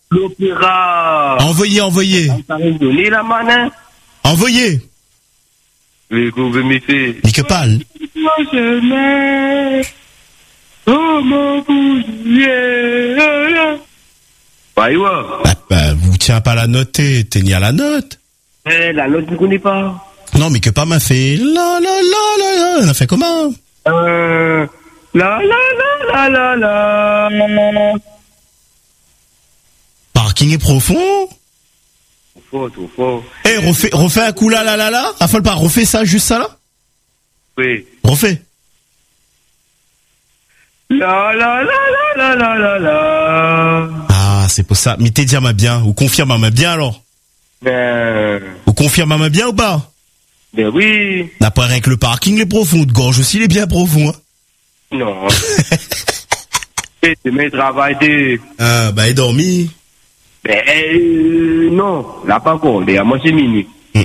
l'opéra. Envoyez. Ça va donner la main. Envoyez. Mais qu'on veut me faire. Nique parle. Moi, je m'aime. Oh, mon boulier. Bah, Vous tiens pas la note, t'es ni à la note. La note, je ne connais pas. Non, mais que pas m'a fait. La. Elle a fait comment? La. Parking est profond. Trop fort. Eh, refais un coup là. Affole pas, refais ça, juste ça là. Oui. Refais. La. Ah, c'est pour ça. Mais t'es dit à ma bien, ou confirme à ma bien alors. Ou confirme à ma bien ou pas? Ben oui. N'a pas rien que le parking est profond, de gorge aussi il est bien profond. Hein. Non. Et demain travail Bah il dormi. Non, là pas encore, à moi c'est minuit.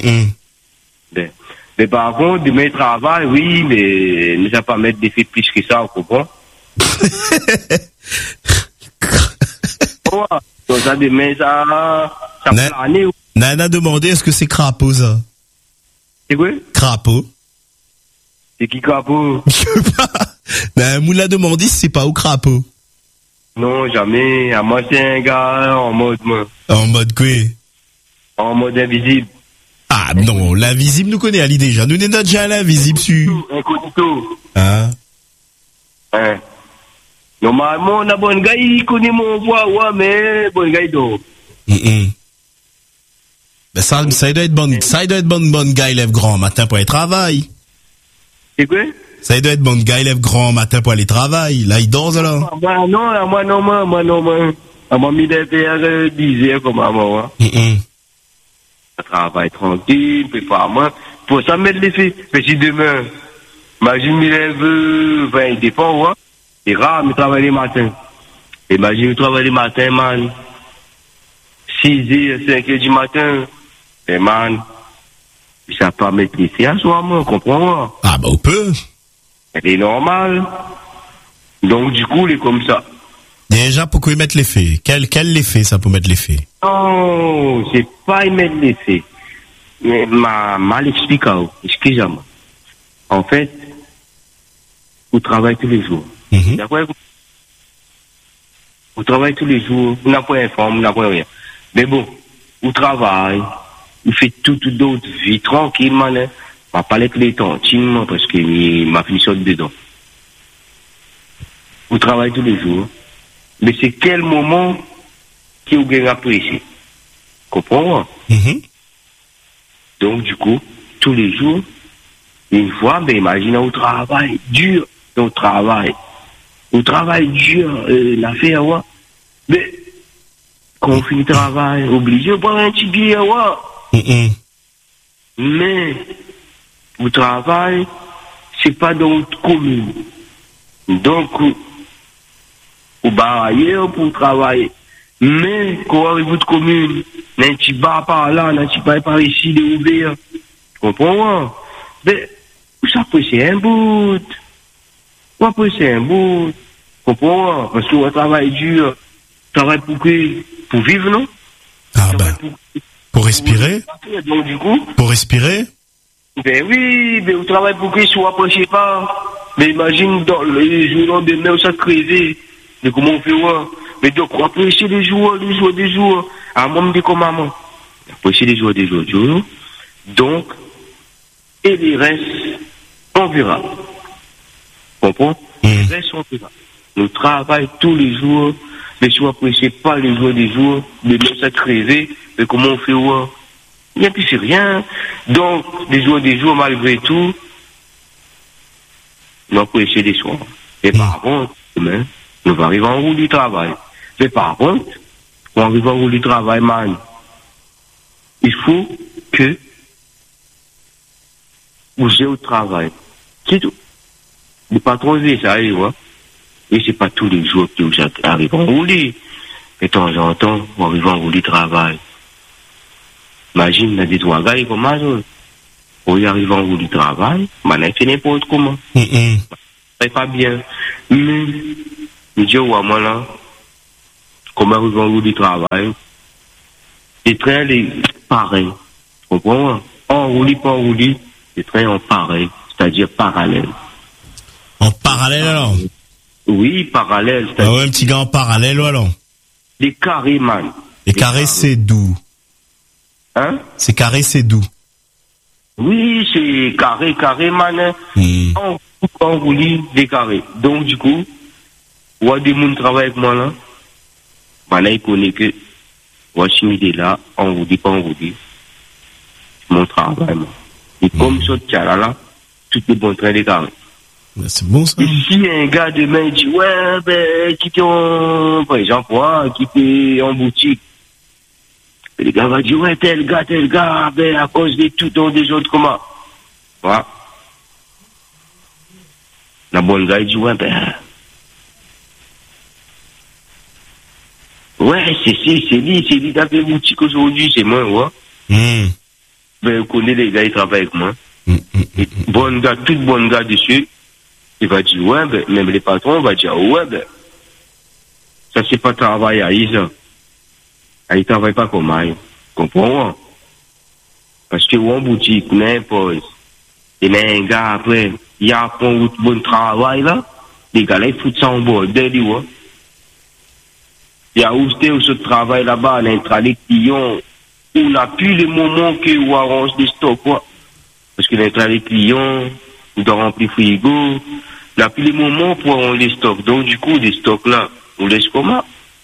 Mais par contre, demain travail, oui, mais ne va pas mettre des faits plus que ça, vous comprenez? Donc ça demain, ça plane. Nana a demandé est-ce que c'est crapaud ça? C'est quoi? Crapaud. C'est qui crapaud? Je sais pas. Moula l'a demandé si c'est pas au crapaud. Non, jamais. À moi c'est un gars en mode... En mode quoi? En mode invisible. Ah non, l'invisible nous connaît Ali déjà. Nous n'avons déjà l'invisible sur. Incognito. Hein? Normalement, on a bon gars, il connaît mon voix, ouais, mais bon gars, il dort. Ben ça doit être bon gars, il lève grand matin pour aller travail. C'est quoi? Ça doit être bon gars, il lève grand matin pour aller travail. Là, il dort, là. Moi, non. À moi, il est 10 heures comme à moi. Je travaille tranquille, prépare moi. Pour ça, mettre les filles. Mais si demain, imagine, il lève, il dépend, ouais. C'est rare, mais travaille les matins. Imagine, il travaille les matins, man. 6 heures, 5 heures du matin. Mais man, ça peut mettre les filles à soi, moi, comprends-moi. Ah, bah, on peut. Elle est normale. Donc, du coup, il est comme ça. Déjà, pourquoi y mettre l'effet? Quel l'effet, ça, pour mettre l'effet? Non, c'est pas y mettre l'effet. Mais, mal expliqué, excusez-moi. En fait, vous travaillez tous les jours. D'accord? Vous travaillez tous les jours, vous n'avez pas informé, vous n'avez pas rien. Mais bon, vous travaillez, vous faites tout d'autres vie tranquillement, hein. On va parler que les temps, parce que ma finition dedans. Vous travaillez tous les jours, mais c'est quel moment que vous gagnez apprécié? Comprends-moi? Donc, du coup, tous les jours, une fois, ben, imaginez, au travail dur, au travail dur, l'affaire, ouais. Mais, quand on finit le travail, obligé de prendre un petit billet, ouais. Mais, au travail, c'est pas dans votre commune. Donc, vous barrez pour travailler. Mais, quand arrive votre commune, n'a un petit bar par là, n'a un petit bar par ici, de ouvert. Tu comprends? Mais, ça peut c'est un bout. Ça peut c'est un bout. Tu comprends? Parce que le travail dur, travail pour vivre, non? Ah ben, pour respirer? Donc, du coup, pour respirer? Ben oui, mais vous travaillez pour qu'il soit, je sais pas. Mais imagine, dans les jours de mer, ça crevé. Mais comment on fait, ouais? Mais donc, on apprécie les jours. À moi, me dit comme maman. Apprécier les jours. Donc, et les restes, on verra. Comprends? Les restes, on verra. Nous travaillons tous les jours. Mais si vous appréciez pas les jours, mais même ça crevé. Mais comment on fait, ouais? Il n'y a plus rien. Donc, des jours, malgré tout, nous apprécions des soirs. Et par contre, demain, nous allons arriver en route du travail. Mais par contre, pour arriver en route du travail, man, il faut que vous ayez au travail. C'est tout. Ne pas trop ça arrive, hein. Et c'est pas tous les jours que vous arrivez en route. Et de temps en temps, vous arrivez en route du travail. Imagine, il y a des trois gars, comme ça. Pour y arriver en route du travail, on a fait n'importe comment. C'est pas bien. Mais, je dis, ouais, moi là, comment ils vont du travail. Les trains, les pareils. Tu comprends? Enroulé, pas enroulé, les trains en pareil, c'est-à-dire parallèle. En parallèle alors? Oui, parallèle. Ah ouais, un petit gars en parallèle alors? Les carrés, man. Les carrés, c'est doux. Hein? C'est carré, c'est doux. Oui, c'est carré, man. Enroulé, des carrés. Donc, du coup, ouais, des gens travaillent avec moi là. Là, il connaît que, ouais, si il est là, enroulé, pas enroulé. Mon travail, moi. Et comme ça, là, tout est bon train de carré. C'est bon ça. Et si un gars demain dit, ouais, ben, qui t'ont, par exemple, qui t'es en boutique. Et les gars vont dire, ouais, tel gars, ben, à cause de tout, dans des autres, comment? Voilà. La bonne gars, il dit, ouais, ben, ouais, c'est lui qui a fait boutique aujourd'hui, c'est moi, ouais. Ben, on connaît les gars, ils travaillent avec moi. Bon gars, tout bon gars dessus, il va dire, ouais, ben, même les patrons, vont dire, ouais, ben, ça c'est pas travail à Isa. Il travaille pas comme ça. Comprends? Parce que, en boutique, n'importe. Et mais un gars, après, il y a un bon travail, là. Les gars, là, ils foutent ça en bordel, ouais. Il y a aussi ce travail là-bas, on a les clients. On n'a plus les moments que on arrange des stocks, quoi. Parce que l'entrée les clients, on doit remplir le frigo. On n'a plus les moments pour arranger les stocks. Donc, du coup, les stocks là, on laisse comment?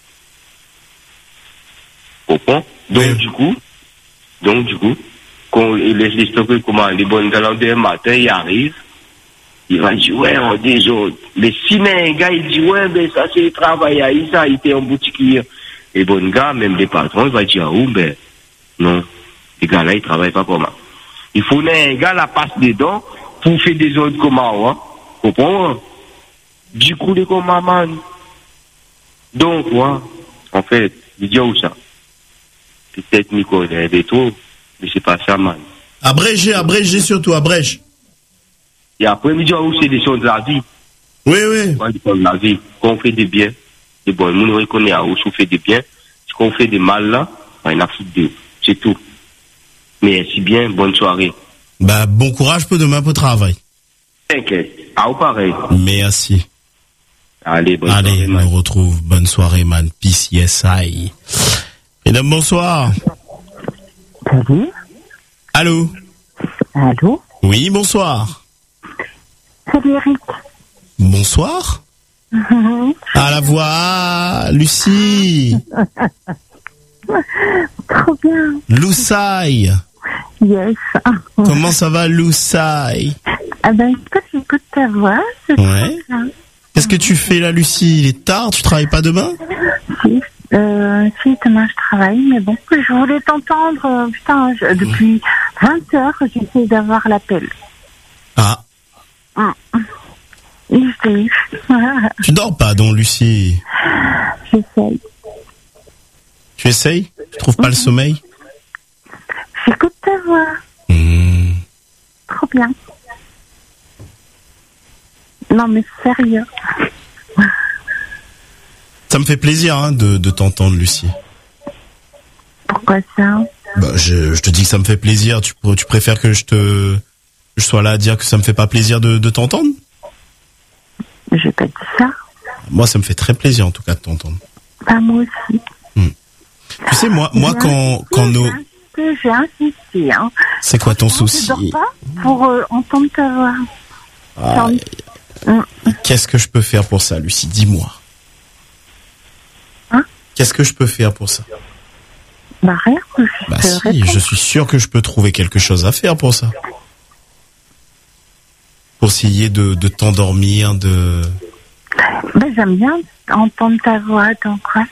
Comprends? Donc, du coup, quand on laisse les stocks comment? Les bonnes galantes le matin, ils arrivent. Il va dire, ouais, on dit autres. Mais si un gars, il dit, ouais, ben, ça, c'est le travail à ça, il était en boutique hier. Les bons gars, même les patrons, ils vont dire, oh, ben, non, les gars là, ils travaillent pas comme ça. Il faut un gars la passe dedans pour faire des autres comment, hein. Comprends? Du coup, les comment, man. Donc, ouais, en fait, il dit où ça? Peut-être Nico, il y a des trous, mais c'est pas ça, man. Abrégé surtout, abrège. Et après, il dit où c'est des choses de la vie. Oui. Ouais, de la vie. Quand on fait des biens, c'est bon, nous reconnaît où on fait des biens. Si on fait des mal là, on a fait deux. C'est tout. Mais si bien, bonne soirée. Bah, bon courage pour demain pour travail. T'inquiète. Ah, ou pareil. Merci. Allez, bonne soirée. Allez, on retrouve. Bonne soirée, man. Peace, yes, I. Mesdames, bonsoir. Salut. Allô? Allô? Oui, bonsoir. Salut Eric. Bonsoir. À la voix, Lucie. Trop bien. Loussaï. Yes. Comment ça va, Loussaï? Ah ben, écoute, j'écoute ta voix. C'est ouais. Qu'est-ce que tu fais là, Lucie? Il est tard, tu travailles pas demain? Si, demain je travaille, mais bon, je voulais t'entendre, depuis 20 heures, j'essaie d'avoir l'appel. Ah. Tu dors pas, donc, Lucie? J'essaye. Tu essayes? Tu trouves pas le sommeil? J'écoute ta voix. Trop bien. Non, mais sérieux. Ça me fait plaisir hein, de t'entendre, Lucie. Pourquoi ça? Bah, je te dis que ça me fait plaisir. Tu préfères que je sois là à dire que ça me fait pas plaisir de t'entendre? J'ai pas dit ça. Moi, ça me fait très plaisir en tout cas de t'entendre. Bah, moi aussi. Tu sais, moi quand nos... J'ai insisté, hein. C'est quoi ton souci? Je dors pas pour entendre ta voix. Qu'est-ce que je peux faire pour ça, Lucie? Dis-moi. Hein? Qu'est-ce que je peux faire pour ça? Bah rien. Si, je suis sûr que je peux trouver quelque chose à faire pour ça. Pour essayer de t'endormir, de... Bah j'aime bien entendre ta voix, donc ouais.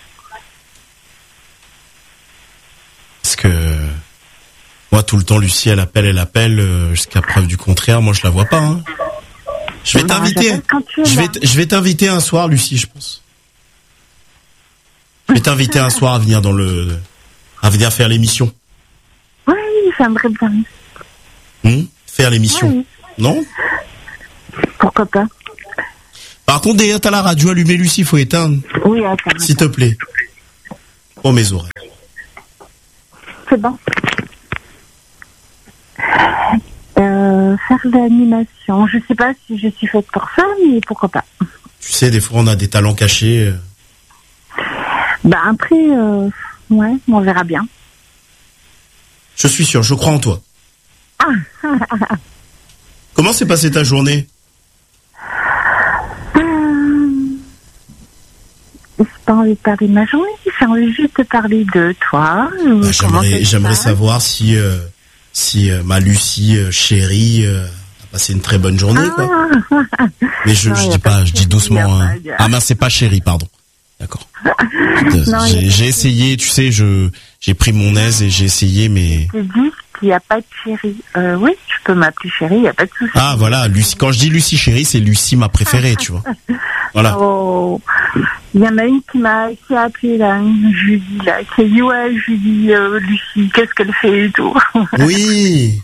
Parce que... Moi, tout le temps, Lucie, elle appelle, jusqu'à preuve du contraire. Moi, je la vois pas, hein. Je vais t'inviter. Je vais t'inviter un soir, Lucie, je pense. Je vais t'inviter un soir à venir à venir faire l'émission. Oui, j'aimerais bien. Faire l'émission. Oui. Non? Pourquoi pas? Par contre, derrière, t'as la radio allumée, Lucie, faut éteindre. Oui, attends. S'il te plaît. pour mes oreilles. C'est bon. Faire de l'animation. Je sais pas si je suis faite pour ça, mais pourquoi pas. Tu sais, des fois, on a des talents cachés. Après, ouais, on verra bien. Je suis sûr, je crois en toi. Comment s'est passée ta journée? J'ai pas envie de parler de ma journée, j'ai envie juste de parler de toi. J'aimerais savoir si ma Lucie chérie a passé une très bonne journée, quoi. Mais je dis doucement. Hein. Ah mince, c'est pas chérie, pardon. D'accord. J'ai essayé, tu sais, j'ai pris mon aise et j'ai essayé, mais. Je te dis qu'il n'y a pas de chérie. Oui, tu peux m'appeler chérie, il n'y a pas de souci. Ah voilà, Lucie. Quand je dis Lucie chérie, c'est Lucie ma préférée, tu vois. Voilà. Oh, il y en a une qui a appelé là, une Julie là, qui a dit ouais Julie, Lucie, qu'est-ce qu'elle fait et tout. Oui.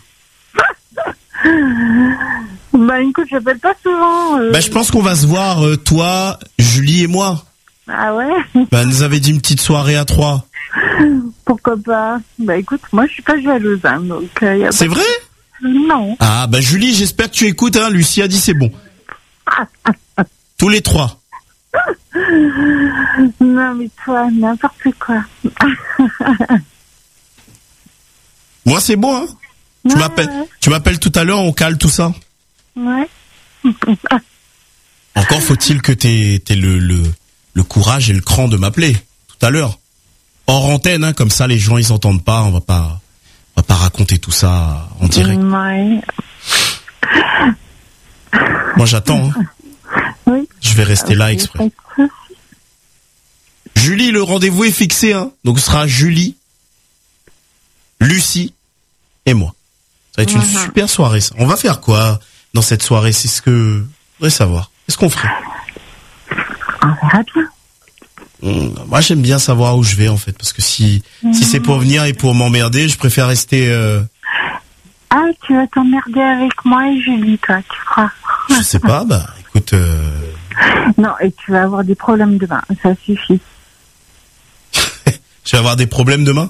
Écoute, j'appelle pas souvent. Je pense qu'on va se voir, toi, Julie et moi. Ah ouais. Elle nous avait dit une petite soirée à 3. Pourquoi pas. Écoute, moi je suis pas jalouse, hein, donc. C'est vrai? Non. Ah Julie, j'espère que tu écoutes. Hein. Lucie a dit c'est bon. Tous les 3. Non mais toi, n'importe quoi. Moi c'est bon. Hein. Tu m'appelles tout à l'heure, on cale tout ça. Ouais. Encore faut-il que t'aies le courage et le cran de m'appeler tout à l'heure. Hors antenne, hein, comme ça les gens ils entendent pas, on va pas raconter tout ça en direct. Ouais. Moi j'attends. Hein. Oui. Je vais rester là exprès. Julie, le rendez-vous est fixé, hein. Donc ce sera Julie, Lucie et moi. Ça va être une super soirée. Ça. On va faire quoi dans cette soirée? C'est ce que je voudrais savoir. Qu'est-ce qu'on ferait? On verra bien. Moi, j'aime bien savoir où je vais, en fait. Parce que si c'est pour venir et pour m'emmerder, je préfère rester... Ah, tu vas t'emmerder avec moi et Julie, toi, tu crois? Je sais pas, écoute... Non, et tu vas avoir des problèmes demain, ça suffit. Tu vas avoir des problèmes demain?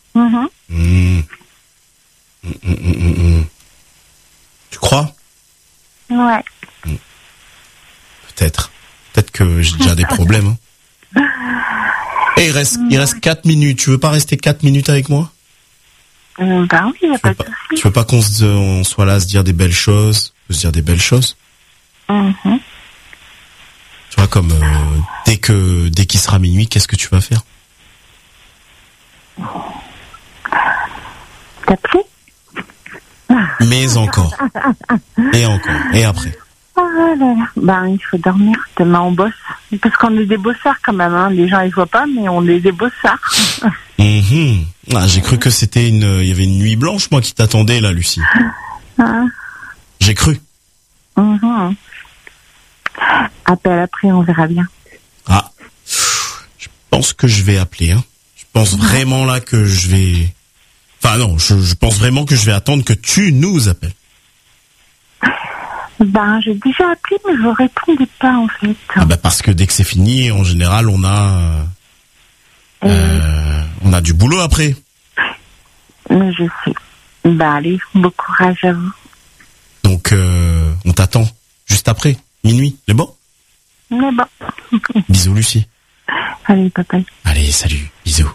Tu crois? Ouais. Peut-être que j'ai déjà des problèmes. Hein. Et il reste 4 minutes. Tu veux pas rester 4 minutes avec moi? Oui, y a pas de souci. Tu veux pas qu'on soit là à se dire des belles choses, Tu vois, comme dès qu'il sera minuit, qu'est-ce que tu vas faire? T'appeler? Mais encore. Et après. Oh là là. Il faut dormir. Demain, on bosse. Parce qu'on est des bossards quand même. Hein. Les gens, ils voient pas, mais on est des bossards. J'ai cru que c'était il y avait une nuit blanche, moi, qui t'attendait, là, Lucie. J'ai cru. Appelle après, on verra bien. Je pense que je vais appeler, hein. Je pense vraiment là que je vais... Enfin non, je pense vraiment que je vais attendre que tu nous appelles. J'ai déjà appelé, mais je répondais pas, en fait. Parce que dès que c'est fini, en général, on a du boulot après. Mais je sais. Allez, bon courage à vous. Donc, on t'attend juste après, minuit, c'est bon? Mais bon. Bisous, Lucie. Allez, papa. Allez, salut, bisous.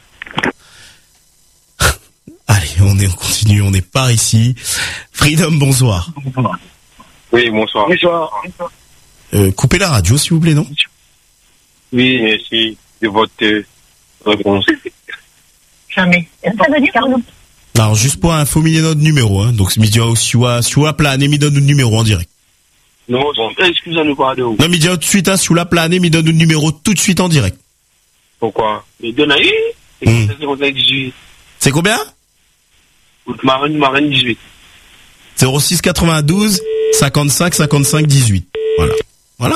Allez, on continue, on est par ici. Freedom, bonsoir. Oui, bonsoir. Coupez la radio, s'il vous plaît, non? Oui, merci de votre réponse. Jamais. Ça veut dire, Carlo. Alors, juste pour info, il y a notre numéro, hein. Donc, si la plane, il donne notre numéro en direct. Non, excusez-nous pas de où. Non, mais tout de suite, hein, si la plane, il donne notre numéro tout de suite en direct. Pourquoi? Mais donne à C'est combien? Marine 18. 06 92 55 55 18. Voilà.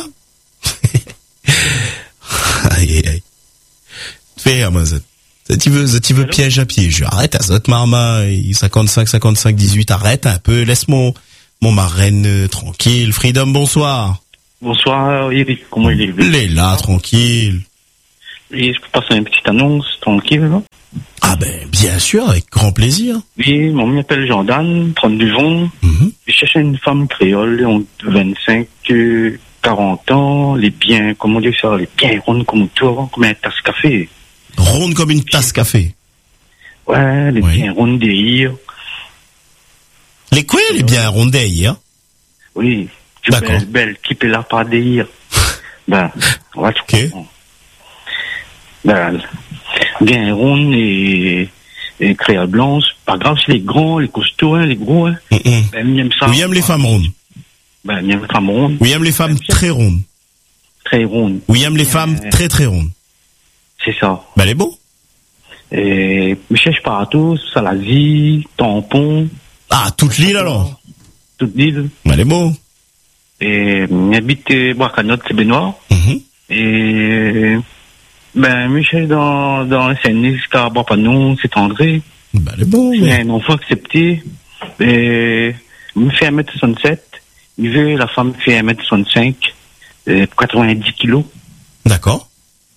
Aïe. Fais, moi, ça tu veux piège à piège. Arrête, à Zot Marma, 55 55 18, arrête un peu, laisse mon marraine tranquille. Freedom, bonsoir. Bonsoir, Eric, comment il est? Il est là, tranquille. Et je peux passer une petite annonce tranquille, là? Ah ben, bien sûr, avec grand plaisir. Oui, mon nom m'appelle Jordan, 32 ans. Je cherche une femme créole, entre 25, 40 ans, les biens, comment dire ça, les biens rondes comme toi, comme une tasse café. Ronde comme une tasse café. Ouais, les biens rondes derrière. Les quoi, les biens rondes derrière? Oui. D'accord. Belle, qui peut la pas derrière. Ben, ouais, tu comprends. Ben, bien ronde et créole blanche, pas grave, c'est les grands, les costauds, hein, les gros, hein. Ben, j'aime ça. Oui, aime les femmes rondes. Ben, j'aime les femmes rondes. Oui, aime les femmes très rondes. Très rondes. Oui, aime les femmes très très rondes. C'est ça. Ben, elle est beau. Et, je cherche partout, Salazie, Tampon. Ah, toute l'île alors? Toute l'île. Ben, elle est beau. Et, j'habite Bois-Canotte, c'est Benoît. Et, ben, Michel dans le Seine, Carabapanon, c'est André. Ben, elle est beau. Il y a un enfant accepté. Et, il me fait 1m67. Il veut, la femme fait 1m65. 90 kilos. D'accord.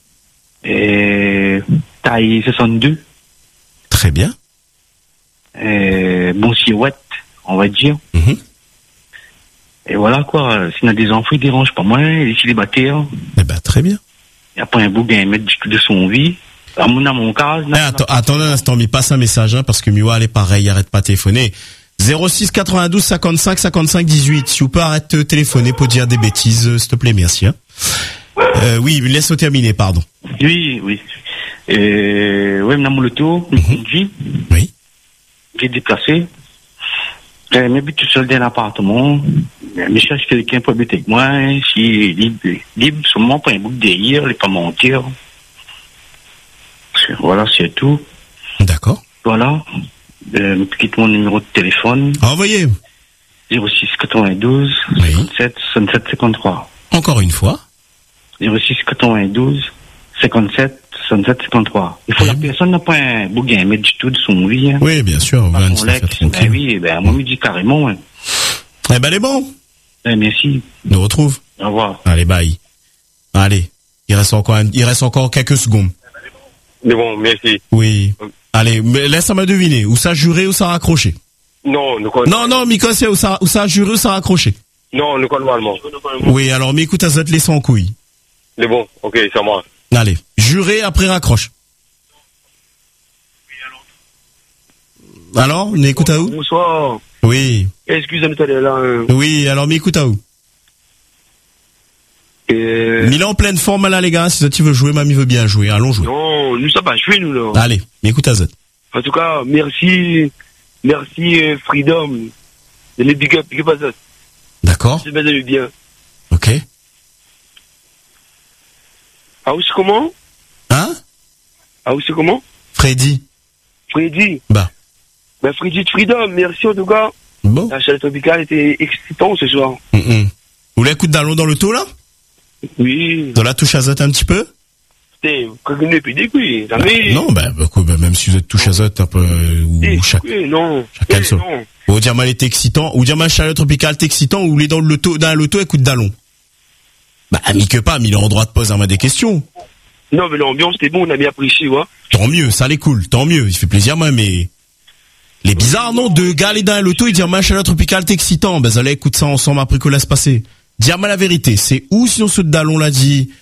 Et, taille 62. Très bien. Bon silhouette, on va dire. Et voilà, quoi. S'il y a des enfants, il dérange pas moins. Il est célibataire. Eh ben, très bien. Il n'y a pas un bout d'un mètre du tout de son vie. À mon cas. Attends un instant, mais passe un message, hein, parce que Miwa, elle est pareil, arrête pas de téléphoner. 06 92 55 55 18. Si vous pouvez arrêter de téléphoner pour dire des bêtises, s'il te plaît, merci, hein. Oui, laisse-le terminer, pardon. Oui. Oui, madame Moloto, me conduit. Oui. J'ai déplacé. M'habite tout seul dans l'appartement. Je cherche quelqu'un pour habiter avec moi. Si libre, seulement pour un bout derrière, les pas mentir. Voilà, c'est tout. D'accord. Voilà. Quitte mon numéro de téléphone. Envoyez. 06 92 57 67 53. Encore une fois. 06 92 57 67 53. Il faut la personne n'a pas un beau gamin du tout de son vie. Hein. Oui, bien sûr. Ben oui, moi me dit carrément. Hein. Eh ben, elle est bon. Merci. Nous retrouve. Au revoir. Allez, bye. Allez. Il reste encore quelques secondes. Mais bon, merci. Oui. Allez, laisse-moi deviner. Où ça juré ou ça raccroché? Non, Miko, c'est où ça juré ou ça raccroché? Non, nous connaissons allemand. Oui, alors, mais écoute, à ça te laisse en couille. Mais bon, ok, ça marche. Allez. Juré après raccroche. Alors, m'écoute à où? Bonsoir. Oui. Excusez-moi, t'es là. Oui, alors, m'écoute à où? Milan en pleine forme là, les gars. Si tu veux jouer, mamie veut bien jouer. Allons jouer. Non, nous ça va jouer, nous là. Allez, m'écoute à Z. En tout cas, merci, Freedom. De les big up à Z. D'accord. C'est bien. Ok. Ah oui, c'est comment? Hein? Ah oui, c'est comment? Freddy. Bah, Freddy de Freedom, merci en tout cas. Bon. La chaleur tropicale était excitant ce soir. Vous voulez un coup de ballon dans le taux là? Oui. Dans la touche à zot un petit peu? Non, même si vous êtes touche à zot un peu, ou chacun son. Ou dire mal est excitant, ou dire mal chaleur tropicale est excitant, ou les dans le taux, dans l'auto, écoute d'allon. Bah, que pas, mais il est en droit de poser des questions. Non, mais l'ambiance était bon, on a bien apprécié, ouais. Tant mieux, ça les cool, tant mieux, il fait plaisir, moi, mais, les bizarres, non, deux gars, les dans l'auto, ils disent mal chaleur tropicale est excitant, ben, allez, écoute ça ensemble après que laisse passer. Dire-moi la vérité, c'est où sinon ce Dallon l'a dit?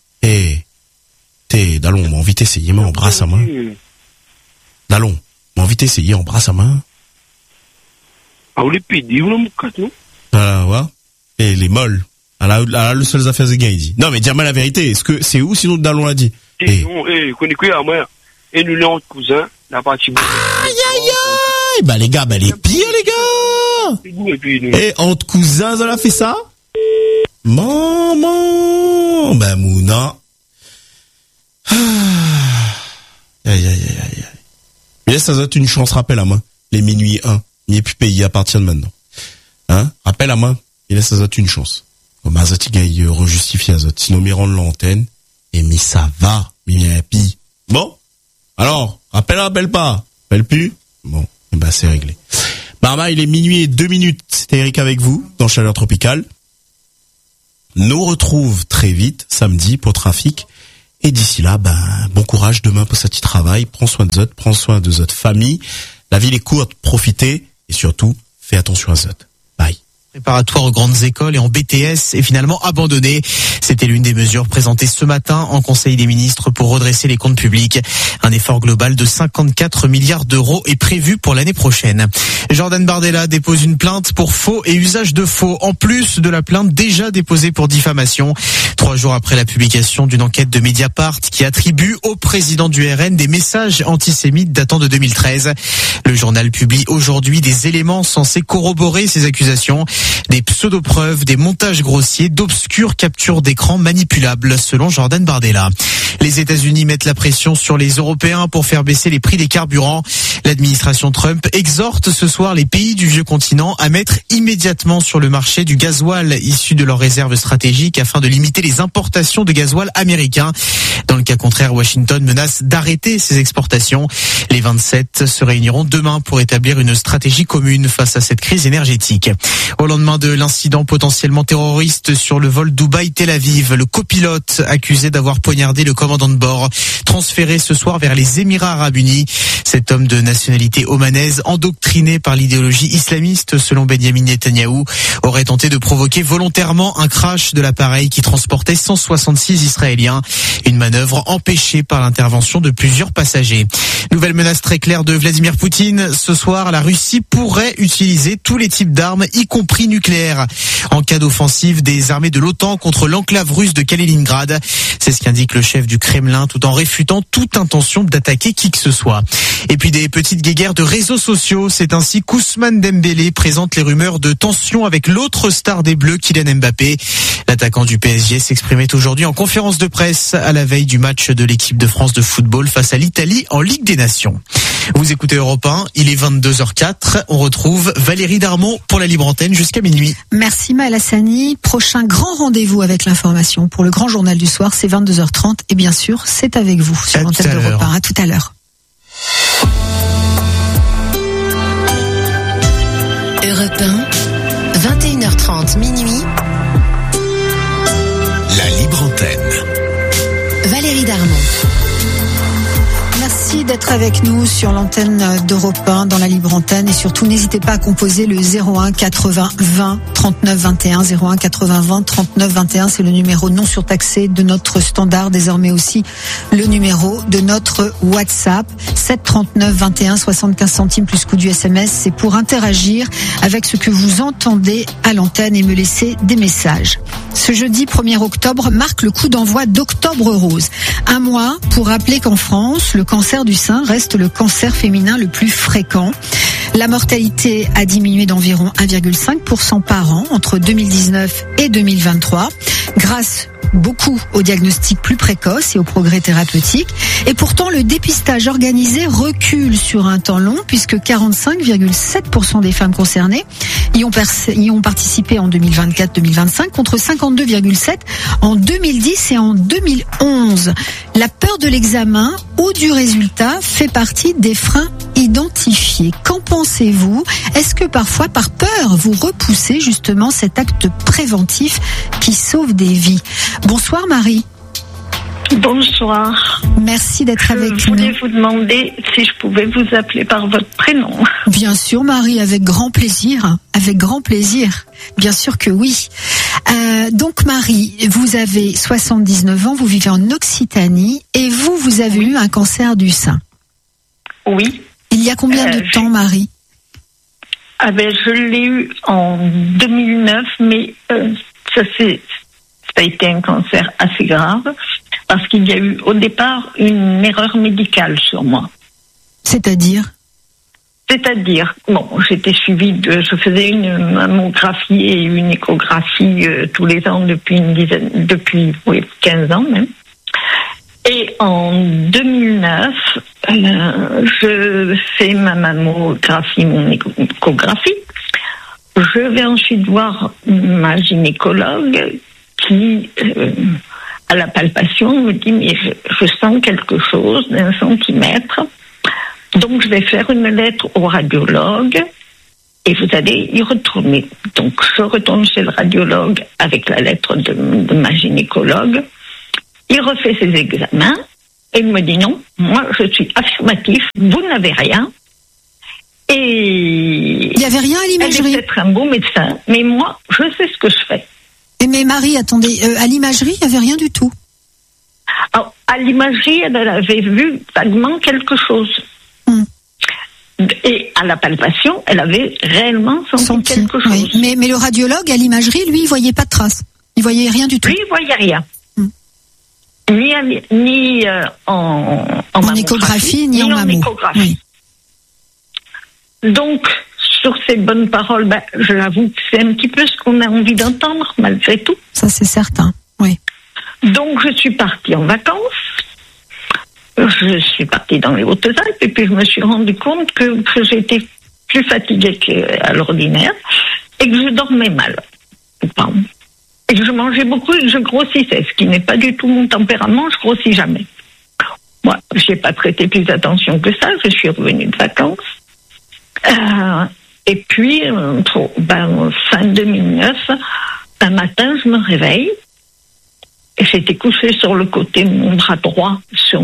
Dallon, m'a envie d'essayer, mais embrasse à main. Dallon, m'a envie d'essayer, embrasse à main. Ah, ou les pédis, ou l'homme casse, non? Voilà, ouais. Et les molles. Le seul affaire de gars, il dit. Non, mais dis-moi la vérité, est-ce que c'est où sinon Dallon l'a dit? Non, connais quoi, à moi? Et nous, les entre cousins, la partie. Aïe! Bah, les gars, les pires, les gars! Et entre cousins, ça l'a fait ça? Maman! Ben, Mouna. Aïe. Mais ça doit être une chance, rappel à main. Les minuit 1. Il n'est plus payé à partir de maintenant. Hein? Rappel à main. Il laisse ça doit être une chance. Comme Azot, il rejustifie Azot. Sinon, il rend l'antenne. Et mais ça va. Mais il y a un pi. Bon. Alors, rappelle pas. Rappelle plus. Bon. Et ben, c'est réglé. Barma, il est minuit et 2 minutes. C'était Eric avec vous, dans Chaleur Tropicale. Nous retrouve très vite, samedi, pour Trafic. Et d'ici là, bon courage demain pour ce petit travail. Prends soin de Zot, prends soin de votre famille. La vie est courte, profitez et surtout, fais attention à Zot. Bye. Préparatoire aux grandes écoles et en BTS est finalement abandonné. C'était l'une des mesures présentées ce matin en Conseil des ministres pour redresser les comptes publics. Un effort global de 54 milliards d'euros est prévu pour l'année prochaine. Jordan Bardella dépose une plainte pour faux et usage de faux, en plus de la plainte déjà déposée pour diffamation. 3 jours après la publication d'une enquête de Mediapart qui attribue au président du RN des messages antisémites datant de 2013. Le journal publie aujourd'hui des éléments censés corroborer ces accusations. Des pseudo-preuves, des montages grossiers, d'obscures captures d'écran manipulables, selon Jordan Bardella. Les États-Unis mettent la pression sur les Européens pour faire baisser les prix des carburants. L'administration Trump exhorte ce soir les pays du vieux continent à mettre immédiatement sur le marché du gasoil issu de leurs réserves stratégiques afin de limiter les importations de gasoil américain. Dans le cas contraire, Washington menace d'arrêter ces exportations. Les 27 se réuniront demain pour établir une stratégie commune face à cette crise énergétique. Au lendemain de l'incident potentiellement terroriste sur le vol Dubaï-Tel Aviv, le copilote accusé d'avoir poignardé le commandant de bord, transféré ce soir vers les Émirats Arabes Unis. Cet homme de nationalité omanaise, endoctriné par l'idéologie islamiste selon Benyamin Netanyahou, aurait tenté de provoquer volontairement un crash de l'appareil qui transportait 166 Israéliens. Une manœuvre empêchée par l'intervention de plusieurs passagers. Nouvelle menace très claire de Vladimir Poutine. Ce soir, la Russie pourrait utiliser tous les types d'armes, y compris nucléaires, en cas d'offensive des armées de l'OTAN contre l'enclave russe de Kaliningrad. C'est ce qu'indique le chef du Kremlin, tout en réfutant toute intention d'attaquer qui que ce soit. Et puis des petites guéguerres de réseaux sociaux. C'est ainsi qu'Ousmane Dembélé présente les rumeurs de tension avec l'autre star des Bleus, Kylian Mbappé. L'attaquant du PSG s'exprimait aujourd'hui en conférence de presse à la veille du match de l'équipe de France de football face à l'Italie en Ligue des Nations. Vous écoutez Europe 1, il est 22h04. On retrouve Valérie Darmon pour la Libre Antenne jusqu'à minuit. Merci Maël Hassani. Prochain grand rendez-vous avec l'information pour le grand journal du soir, c'est 22h30 et bien sûr, c'est avec vous sur l'antenne d'Europe 1. À tout à l'heure. Europe 1, 21h30 minuit. La Libre Antenne. Valérie Darmon. Merci d'être avec nous sur l'antenne d'Europe 1 dans la Libre Antenne et surtout n'hésitez pas à composer le 01 80 20 39 21 01 80 20 39 21, c'est le numéro non surtaxé de notre standard, désormais aussi le numéro de notre WhatsApp 7 39 21 75 centimes plus coût du SMS. C'est pour interagir avec ce que vous entendez à l'antenne et me laisser des messages. Ce jeudi 1er octobre marque le coup d'envoi d'Octobre Rose. Un mois pour rappeler qu'en France, le cancer du sein reste le cancer féminin le plus fréquent. La mortalité a diminué d'environ 1,5% par an entre 2019 et 2023, grâce beaucoup au diagnostic plus précoce et au progrès thérapeutique. Et pourtant, le dépistage organisé recule sur un temps long puisque 45,7% des femmes concernées y ont participé en 2024-2025 contre 52,7% en 2010 et en 2011. La peur de l'examen ou du résultat fait partie des freins identifiés. Qu'en pensez-vous ? Est-ce que parfois, par peur, vous repoussez justement cet acte préventif qui sauve des vies ? Bonsoir Marie. Bonsoir. Merci d'être avec nous. Je voulais vous demander si je pouvais vous appeler par votre prénom. Bien sûr Marie, avec grand plaisir. Avec grand plaisir. Bien sûr que oui. Donc Marie, vous avez 79 ans, vous vivez en Occitanie et vous avez eu un cancer du sein. Oui. Il y a combien de temps Marie ? Je l'ai eu en 2009, mais ça a été un cancer assez grave parce qu'il y a eu au départ une erreur médicale sur moi. C'est-à-dire, j'étais suivie je faisais une mammographie et une échographie tous les ans depuis 15 ans même. Et en 2009, je fais ma mammographie, mon échographie. Je vais ensuite voir ma gynécologue qui, à la palpation, me dit « mais je sens quelque chose d'1 centimètre ». Donc je vais faire une lettre au radiologue et vous allez y retourner. Donc je retourne chez le radiologue avec la lettre de ma gynécologue. Il refait ses examens et il me dit non, moi je suis affirmatif, vous n'avez rien. Et il n'y avait rien à l'imagerie. Elle est peut-être un bon médecin, mais moi je sais ce que je fais. Mais Marie, attendez, à l'imagerie, il n'y avait rien du tout. Alors, à l'imagerie, elle avait vu vaguement quelque chose. Et à la palpation, elle avait réellement senti quelque chose. Oui. Mais le radiologue, à l'imagerie, lui, il voyait pas de traces. Il voyait rien du tout. Lui, il voyait rien. Ni en échographie, ni en mammo. Oui. Donc, sur ces bonnes paroles, je l'avoue que c'est un petit peu ce qu'on a envie d'entendre, malgré tout. Ça, c'est certain, oui. Donc, je suis partie en vacances. Je suis partie dans les Hautes-Alpes et puis je me suis rendu compte que j'étais plus fatiguée qu'à l'ordinaire et que je dormais mal. Et que je mangeais beaucoup et que je grossissais, ce qui n'est pas du tout mon tempérament, je grossis jamais. Moi, je n'ai pas prêté plus attention que ça, je suis revenue de vacances. Et puis, fin 2009, un matin, je me réveille. Et j'étais couchée sur le côté de mon bras droit, sur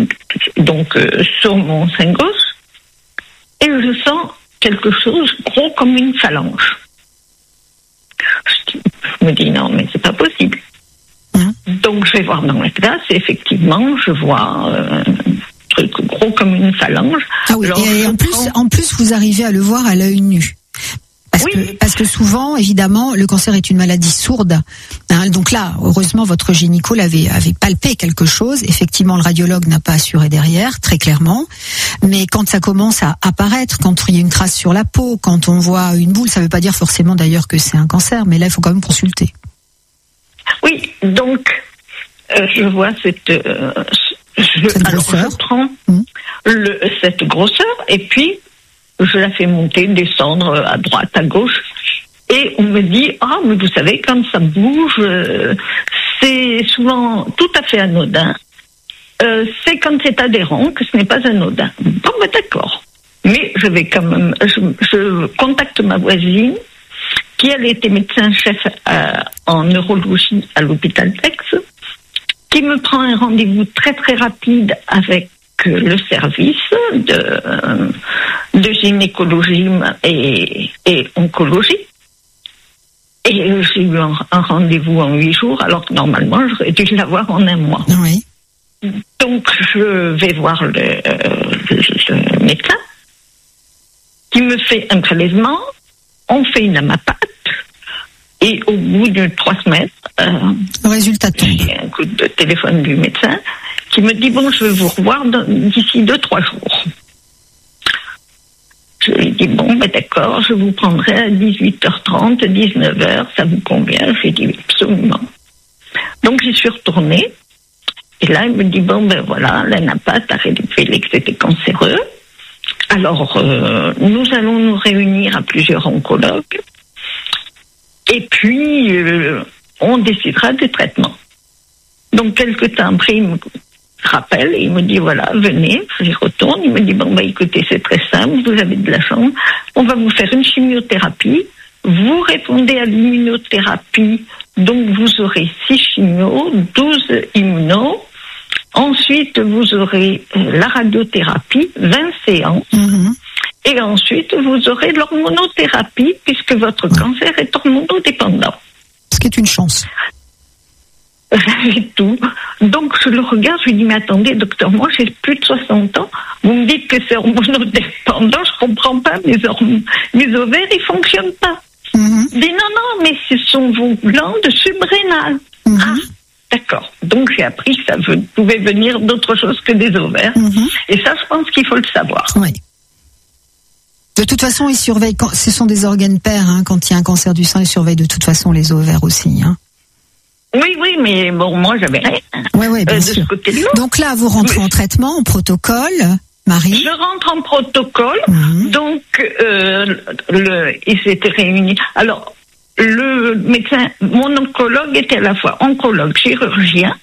mon sein gauche, et je sens quelque chose gros comme une phalange. Je me dis non, mais c'est pas possible. Donc je vais voir dans la classe, et effectivement, je vois un truc gros comme une phalange. Ah oui, et en plus, vous arrivez à le voir à l'œil nu. Parce que souvent, évidemment, le cancer est une maladie sourde. Donc là, heureusement, votre gynéco avait palpé quelque chose. Effectivement, le radiologue n'a pas assuré derrière, très clairement. Mais quand ça commence à apparaître, quand il y a une trace sur la peau, quand on voit une boule, ça ne veut pas dire forcément d'ailleurs que c'est un cancer. Mais là, il faut quand même consulter. Oui, donc je vois cette grosseur. Je prends cette grosseur et puis je la fais monter, descendre à droite, à gauche. Et on me dit, mais vous savez, quand ça bouge, c'est souvent tout à fait anodin. C'est quand c'est adhérent que ce n'est pas anodin. Bon, d'accord. Mais je vais quand même, je contacte ma voisine, qui elle était médecin-chef en neurologie à l'hôpital Tex, qui me prend un rendez-vous très très rapide avec le service de gynécologie et oncologie. Et j'ai eu un rendez-vous en 8 jours, alors que normalement, j'aurais dû l'avoir en 1 mois. Oui. Donc, je vais voir le médecin qui me fait un prélèvement, on fait une amapate, et au bout de 3 semaines, le résultat tombe. J'ai un coup de téléphone du médecin qui me dit, bon, je vais vous revoir d'ici 2-3 jours. Je lui dis, bon, d'accord, je vous prendrai à 18h30, 19h, ça vous convient? J'ai dit, absolument. Donc, j'y suis retournée. Et là, il me dit, bon, voilà, l'anapate a révélé que c'était cancéreux. Alors, nous allons nous réunir à plusieurs oncologues. Et puis, on décidera du traitement. Donc, quelque temps après, il me rappelle et il me dit, voilà, venez, j'y retourne. Il me dit, bon, écoutez, c'est très simple, vous avez de la chance. On va vous faire une chimiothérapie. Vous répondez à l'immunothérapie. Donc, vous aurez 6 chimios, 12 immunos. Ensuite, vous aurez la radiothérapie, 20 séances. Et ensuite, vous aurez l'hormonothérapie, puisque votre cancer est hormonodépendant. Ce qui est une chance. J'avais tout. Donc, je le regarde, je lui dis, mais attendez, docteur, moi, j'ai plus de 60 ans. Vous me dites que c'est hormonodépendant, je comprends pas, mes ovaires, ils fonctionnent pas. Il dit, non, mais ce sont vos glandes subrénales. Ah, d'accord. Donc, j'ai appris que ça pouvait venir d'autre chose que des ovaires. Et ça, je pense qu'il faut le savoir. Oui. De toute façon, ils surveillent, ce sont des organes pairs, quand il y a un cancer du sein, ils surveillent de toute façon les ovaires aussi, Oui, mais bon, moi, j'avais rien. Oui, bien sûr. De ce côté-là. Donc là, vous rentrez en traitement, en protocole, Marie? Je rentre en protocole. Donc, ils s'étaient réunis. Alors, le médecin, mon oncologue était à la fois oncologue, chirurgien,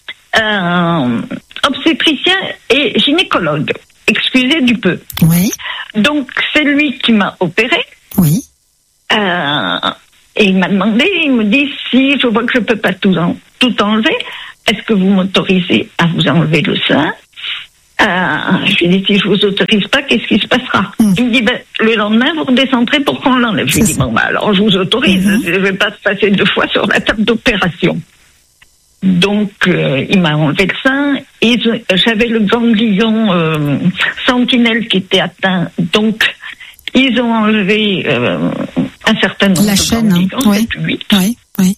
obstétricien et gynécologue. Excusez du peu. Oui. Donc, c'est lui qui m'a opéré. Oui. Et il m'a demandé, il me dit, si je vois que je peux pas tout enlever, est-ce que vous m'autorisez à vous enlever le sein? Je lui ai dit, si je vous autorise pas, qu'est-ce qui se passera? Il me dit, le lendemain, vous redescendrez pour qu'on l'enlève. Je lui ai dit, bon, alors je vous autorise, je vais pas passer 2 fois sur la table d'opération. Donc, il m'a enlevé le sein, et j'avais le ganglion sentinelle qui était atteint, donc ils ont enlevé un certain nombre de ganglions, 7 ou 8. Oui.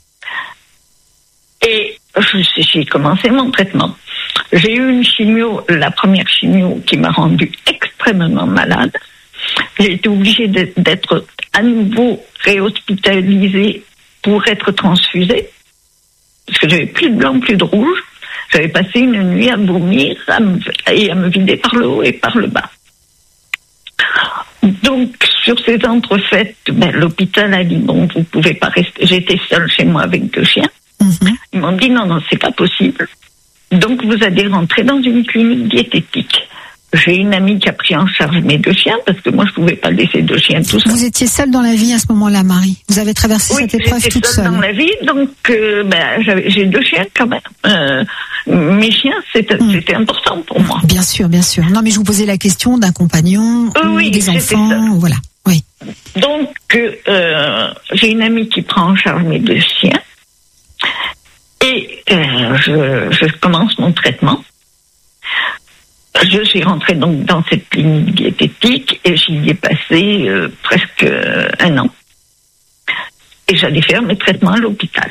Et j'ai commencé mon traitement. J'ai eu une chimio, la première chimio, qui m'a rendue extrêmement malade. J'ai été obligée d'être à nouveau réhospitalisée pour être transfusée, parce que j'avais plus de blanc, plus de rouge. J'avais passé une nuit à vomir et à me vider par le haut et par le bas. Donc, sur ces entrefaites, l'hôpital a dit, bon, vous pouvez pas rester. J'étais seule chez moi avec 2 chiens. Ils m'ont dit, non, c'est pas possible. Donc, vous allez rentrer dans une clinique diététique. J'ai une amie qui a pris en charge mes 2 chiens, parce que moi, je pouvais pas laisser 2 chiens tout seul. Vous étiez seule dans la vie à ce moment-là, Marie. Vous avez traversé cette épreuve toute seule. Dans la vie, donc j'ai 2 chiens quand même. Mes chiens, c'était important pour moi. Bien sûr, bien sûr. Non, mais je vous posais la question d'un compagnon, ou des enfants, voilà. Oui. Donc, j'ai une amie qui prend en charge mes 2 chiens. Et je commence mon traitement. Je suis rentrée donc dans cette clinique diététique et j'y ai passé presque 1 an. Et j'allais faire mes traitements à l'hôpital.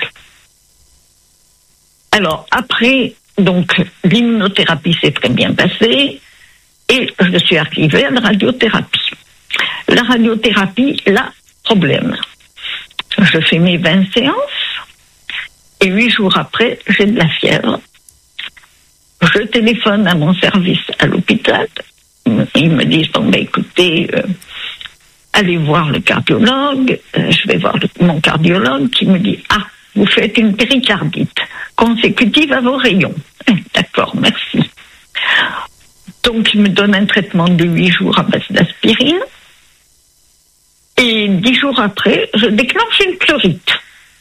Alors après, donc l'immunothérapie s'est très bien passée et je suis arrivée à la radiothérapie. La radiothérapie, là, problème. Je fais mes 20 séances. Et 8 jours après, j'ai de la fièvre. Je téléphone à mon service à l'hôpital. Ils me disent, écoutez, allez voir le cardiologue. Je vais voir mon cardiologue qui me dit, vous faites une péricardite consécutive à vos rayons. D'accord, merci. Donc, il me donne un traitement de 8 jours à base d'aspirine. Et 10 jours après, je déclenche une pleurite.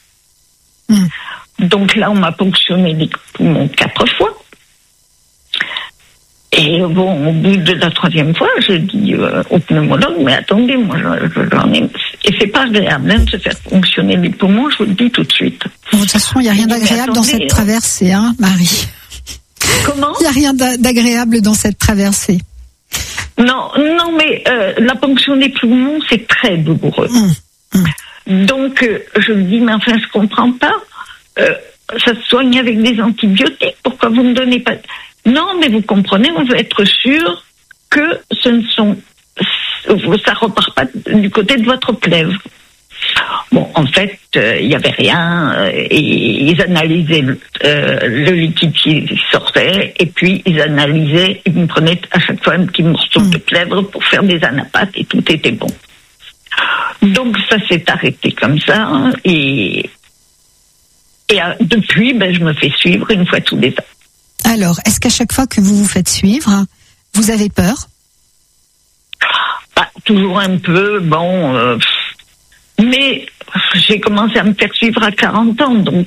Donc là, on m'a ponctionné les poumons 4 fois. Et bon, au bout de la 3e fois, je dis au pneumologue, mais attendez, moi, j'en ai... Et c'est pas agréable de se faire fonctionner les poumons, je vous le dis tout de suite. De toute façon, il n'y a rien d'agréable dans cette traversée, hein, Marie? Comment? Il n'y a rien d'agréable dans cette traversée. Non, mais la ponction des poumons, c'est très douloureux. Donc, je me dis, mais enfin, je comprends pas. Ça se soigne avec des antibiotiques. Pourquoi vous ne me donnez pas... Non, mais vous comprenez, on veut être sûr que ça repart pas du côté de votre plèvre. Bon, en fait, il n'y avait rien. Et ils analysaient le liquide qui sortait, et puis ils me prenaient à chaque fois un petit morceau de plèvre pour faire des anapathes, et tout était bon. Donc ça s'est arrêté comme ça, et depuis, je me fais suivre 1 fois tous les ans. Alors, est-ce qu'à chaque fois que vous vous faites suivre, vous avez peur? Toujours un peu, mais j'ai commencé à me faire suivre à 40 ans, donc...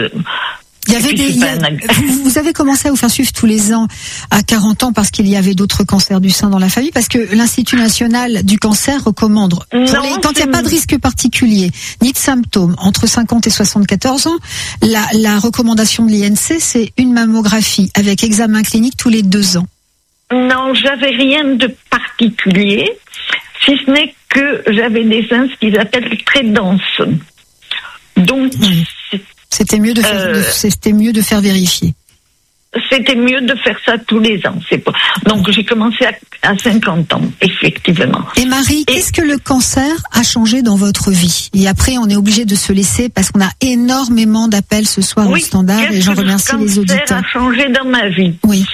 Vous avez commencé à vous faire suivre tous les ans à 40 ans parce qu'il y avait d'autres cancers du sein dans la famille, parce que l'Institut national du cancer recommande, quand il n'y a pas de risque particulier, ni de symptômes, entre 50 et 74 ans, la recommandation de l'INC, c'est une mammographie avec examen clinique tous les 2 ans. Non, j'avais rien de particulier, si ce n'est que j'avais des seins, ce qu'ils appellent très denses. Donc... C'était mieux de faire vérifier. C'était mieux de faire ça tous les ans. Donc j'ai commencé à 50 ans, effectivement. Et Marie, qu'est-ce que le cancer a changé dans votre vie? Et après, on est obligé de se laisser parce qu'on a énormément d'appels ce soir au standard et j'en remercie les auditeurs. Le cancer a changé dans ma vie. Oui.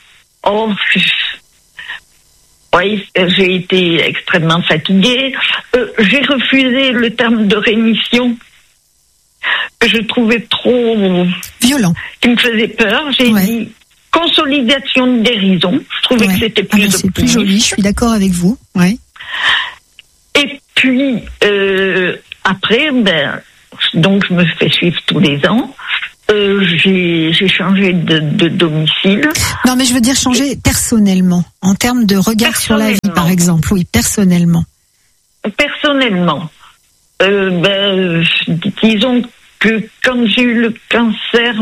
Oui, j'ai été extrêmement fatiguée. J'ai refusé le terme de rémission que je trouvais trop violent, qui me faisait peur. J'ai dit consolidation de guérison. Je trouvais que c'était plus c'est plus joli. Je suis d'accord avec vous. Ouais. Et puis après, donc je me fais suivre tous les ans. J'ai changé de domicile. Non, mais je veux dire changer personnellement, en termes de regard sur la vie, par exemple. Oui, personnellement. Personnellement, disons que quand j'ai eu le cancer,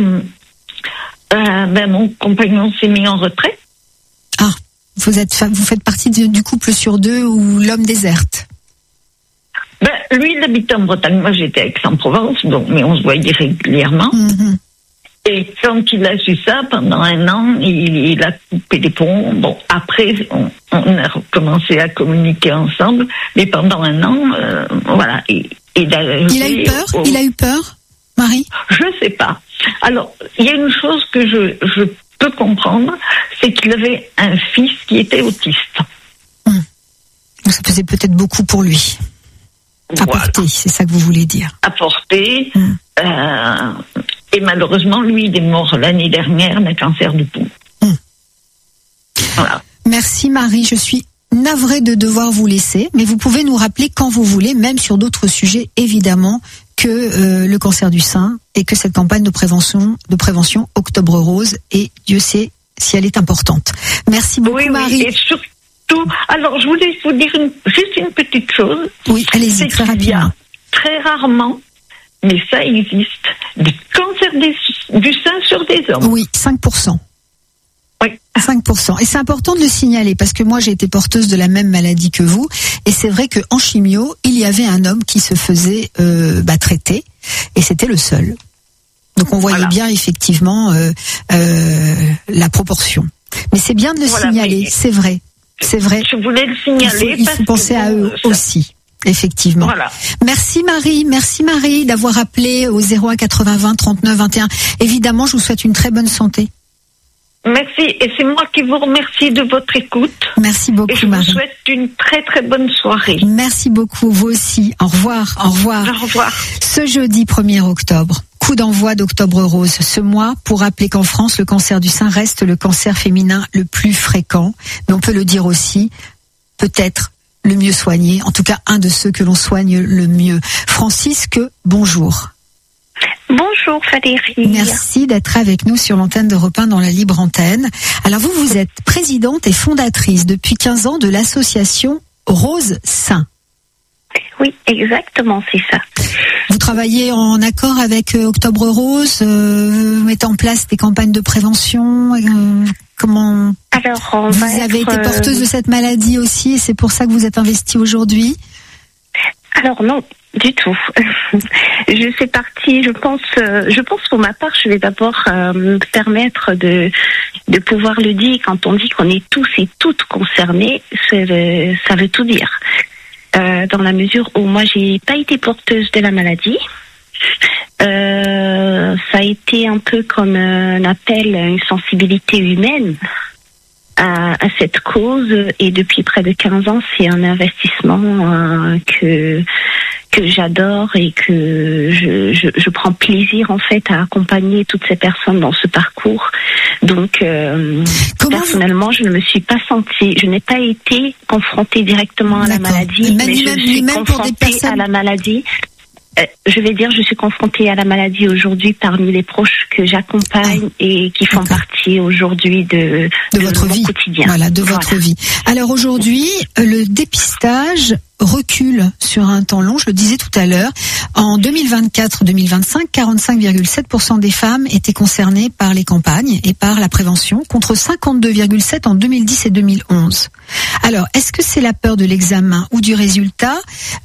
mon compagnon s'est mis en retrait. Ah, vous faites partie du couple sur deux où l'homme déserte. Lui, il habite en Bretagne. Moi, j'étais à Aix-en-Provence, mais on se voyait régulièrement. Mm-hmm. Et quand il a su ça, pendant 1 an, il a coupé les ponts. Bon, après, on a recommencé à communiquer ensemble, mais pendant 1 an, voilà. Il a eu peur. Il a eu peur, Marie? Je sais pas. Alors, il y a une chose que je peux comprendre, c'est qu'il avait un fils qui était autiste. Ça faisait peut-être beaucoup pour lui. Apporter, voilà. C'est ça que vous voulez dire. Apporter. Et malheureusement, lui, il est mort l'année dernière d'un cancer du poumon. Voilà. Merci Marie, je suis navrée de devoir vous laisser, mais vous pouvez nous rappeler quand vous voulez, même sur d'autres sujets, évidemment, que le cancer du sein et que cette campagne de prévention Octobre Rose, et Dieu sait si elle est importante. Merci beaucoup Marie. Et surtout, alors je voulais vous dire juste une petite chose. Oui, allez-y, très rapidement. Très rarement, mais ça existe, du cancer du sein sur des hommes. Oui, 5%. Oui. 5%. Et c'est important de le signaler parce que moi j'ai été porteuse de la même maladie que vous. Et c'est vrai qu'en chimio, il y avait un homme qui se faisait traiter. Et c'était le seul. Donc on voyait bien effectivement la proportion. Mais c'est bien de le signaler, c'est vrai. C'est vrai. Je voulais le signaler. Il faut penser à eux aussi. Effectivement. Voilà. Merci Marie d'avoir appelé au 01 80 20 39 21. Évidemment, je vous souhaite une très bonne santé. Merci, et c'est moi qui vous remercie de votre écoute. Merci beaucoup, Marie. Et je vous souhaite une très très bonne soirée. Merci beaucoup, vous aussi. Au revoir. Au revoir. Ce jeudi 1er octobre, coup d'envoi d'Octobre Rose. Ce mois, pour rappeler qu'en France, le cancer du sein reste le cancer féminin le plus fréquent. Mais on peut le dire aussi, peut-être le mieux soigné, en tout cas un de ceux que l'on soigne le mieux. Francisque, bonjour. Bonjour Valérie. Merci d'être avec nous sur l'antenne d'Europe 1 dans la libre antenne. Alors vous êtes présidente et fondatrice depuis 15 ans de l'association Rose Sein. Oui, exactement, c'est ça. Vous travaillez en accord avec Octobre Rose, vous mettez en place des campagnes de prévention, comment... Alors, vous avez été porteuse de cette maladie aussi et c'est pour ça que vous êtes investie aujourd'hui? Alors non, du tout. Je fais partie, je pense pour ma part, je vais d'abord permettre de pouvoir le dire. Quand on dit qu'on est tous et toutes concernés, ça veut tout dire. Dans la mesure où moi j'ai pas été porteuse de la maladie. Ça a été un peu comme un appel à une sensibilité humaine à cette cause, et depuis près de 15 ans c'est un investissement que j'adore et que je prends plaisir en fait à accompagner toutes ces personnes dans ce parcours. Donc personnellement je ne me suis pas sentie, je n'ai pas été confrontée directement à la maladie, mais je suis confrontée à la maladie. Je vais dire, je suis confrontée à la maladie aujourd'hui parmi les proches que j'accompagne et qui font partie aujourd'hui de votre vie quotidien. Voilà, de votre vie. Alors aujourd'hui, le dépistage recule sur un temps long, je le disais tout à l'heure. En 2024-2025, 45,7% des femmes étaient concernées par les campagnes et par la prévention, contre 52,7% en 2010 et 2011. Alors, est-ce que c'est la peur de l'examen ou du résultat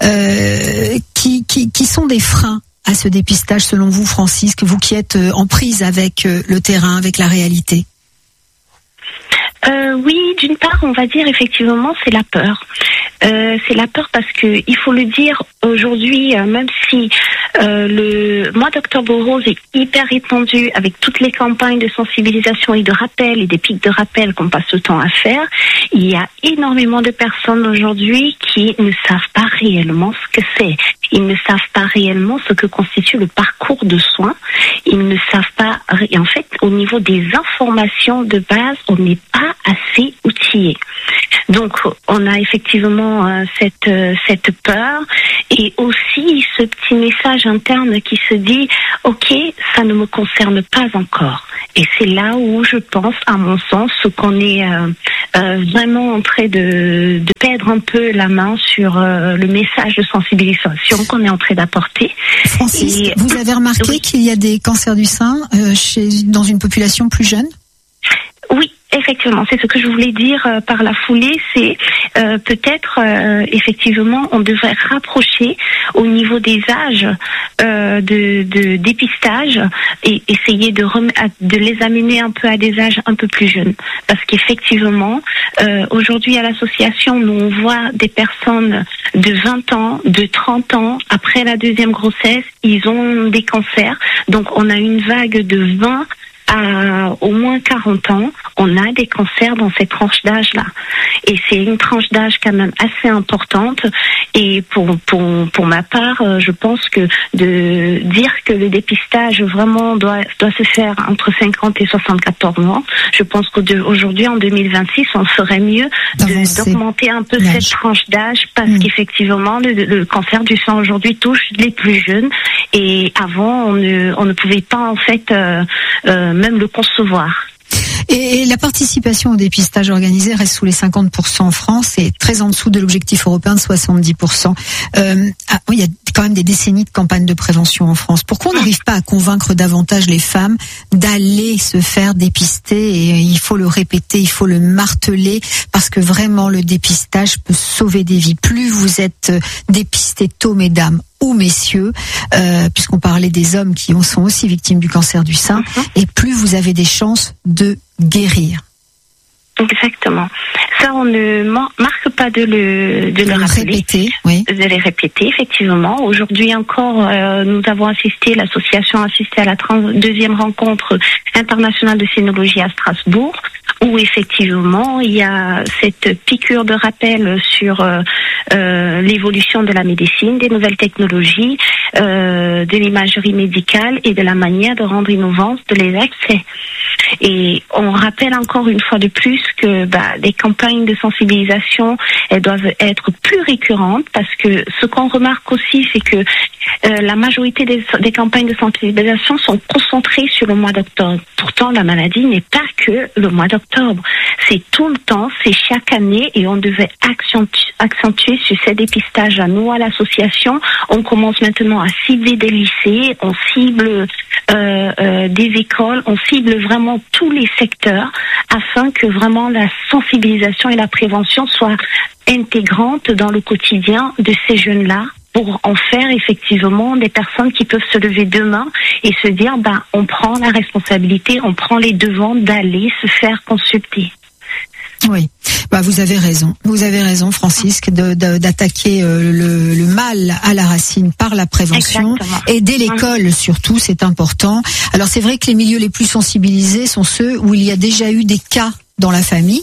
qui sont des freins à ce dépistage selon vous, Francisque, vous qui êtes en prise avec le terrain, avec la réalité? Oui, d'une part, on va dire effectivement, c'est la peur. C'est la peur parce que il faut le dire aujourd'hui, même si le mois d'Octobre Rose est hyper répandu avec toutes les campagnes de sensibilisation et de rappel et des pics de rappel qu'on passe le temps à faire, il y a énormément de personnes aujourd'hui qui ne savent pas réellement ce que c'est. Ils ne savent pas réellement ce que constitue le parcours de soins. Ils ne savent pas, et en fait, au niveau des informations de base, on n'est pas assez outillé. Donc, on a effectivement cette peur et aussi ce petit message interne qui se dit « Ok, ça ne me concerne pas encore ». Et c'est là où je pense, à mon sens, qu'on est vraiment en train de perdre un peu la main sur le message de sensibilisation qu'on est en train d'apporter. Francis, vous avez remarqué qu'il y a des cancers du sein dans une population plus jeune ? Oui, effectivement, c'est ce que je voulais dire par la foulée, c'est peut-être effectivement on devrait rapprocher au niveau des âges de dépistage et essayer de les amener un peu à des âges un peu plus jeunes, parce qu'effectivement aujourd'hui à l'association nous on voit des personnes de 20 ans, de 30 ans après la deuxième grossesse, ils ont des cancers, donc on a une vague de 20 à au moins 40 ans, on a des cancers dans cette tranche d'âge-là. Et c'est une tranche d'âge quand même assez importante. Et pour ma part, je pense que de dire que le dépistage vraiment doit se faire entre 50 et 74 mois, je pense qu'aujourd'hui, en 2026, on ferait mieux d'augmenter un peu cette tranche d'âge parce qu'effectivement, le cancer du sein aujourd'hui touche les plus jeunes. Et avant, on ne pouvait pas en fait même le concevoir. Et la participation au dépistage organisé reste sous les 50% en France et très en dessous de l'objectif européen de 70%. Il y a quand même des décennies de campagnes de prévention en France. Pourquoi on n'arrive pas à convaincre davantage les femmes d'aller se faire dépister? Et il faut le répéter, il faut le marteler, parce que vraiment le dépistage peut sauver des vies. Plus vous êtes dépistés tôt, mesdames ou messieurs, puisqu'on parlait des hommes qui sont aussi victimes du cancer du sein, et plus vous avez des chances de guérir. Exactement. Ça, on ne marque pas de le répéter, oui. De les répéter, effectivement. Aujourd'hui encore, nous avons l'association a assisté à la 32e rencontre internationale de sénologie à Strasbourg, où effectivement, il y a cette piqûre de rappel sur l'évolution de la médecine, des nouvelles technologies, de l'imagerie médicale et de la manière de rendre innovantes de les accès. Et on rappelle encore une fois de plus que les campagnes de sensibilisation, elles doivent être plus récurrentes, parce que ce qu'on remarque aussi, c'est que la majorité des campagnes de sensibilisation sont concentrées sur le mois d'octobre. Pourtant, la maladie n'est pas que le mois d'octobre. C'est tout le temps, c'est chaque année, et on devait accentuer sur ces dépistages. Nous, à l'association, on commence maintenant à cibler des lycées, on cible des écoles, on cible vraiment tous les secteurs afin que vraiment la sensibilisation et la prévention soient intégrantes dans le quotidien de ces jeunes-là, pour en faire effectivement des personnes qui peuvent se lever demain et se dire on prend la responsabilité, on prend les devants d'aller se faire consulter. Oui, vous avez raison. Vous avez raison, Francisque, d'attaquer le mal à la racine par la prévention. Exactement. Aider l'école surtout, c'est important. Alors c'est vrai que les milieux les plus sensibilisés sont ceux où il y a déjà eu des cas dans la famille.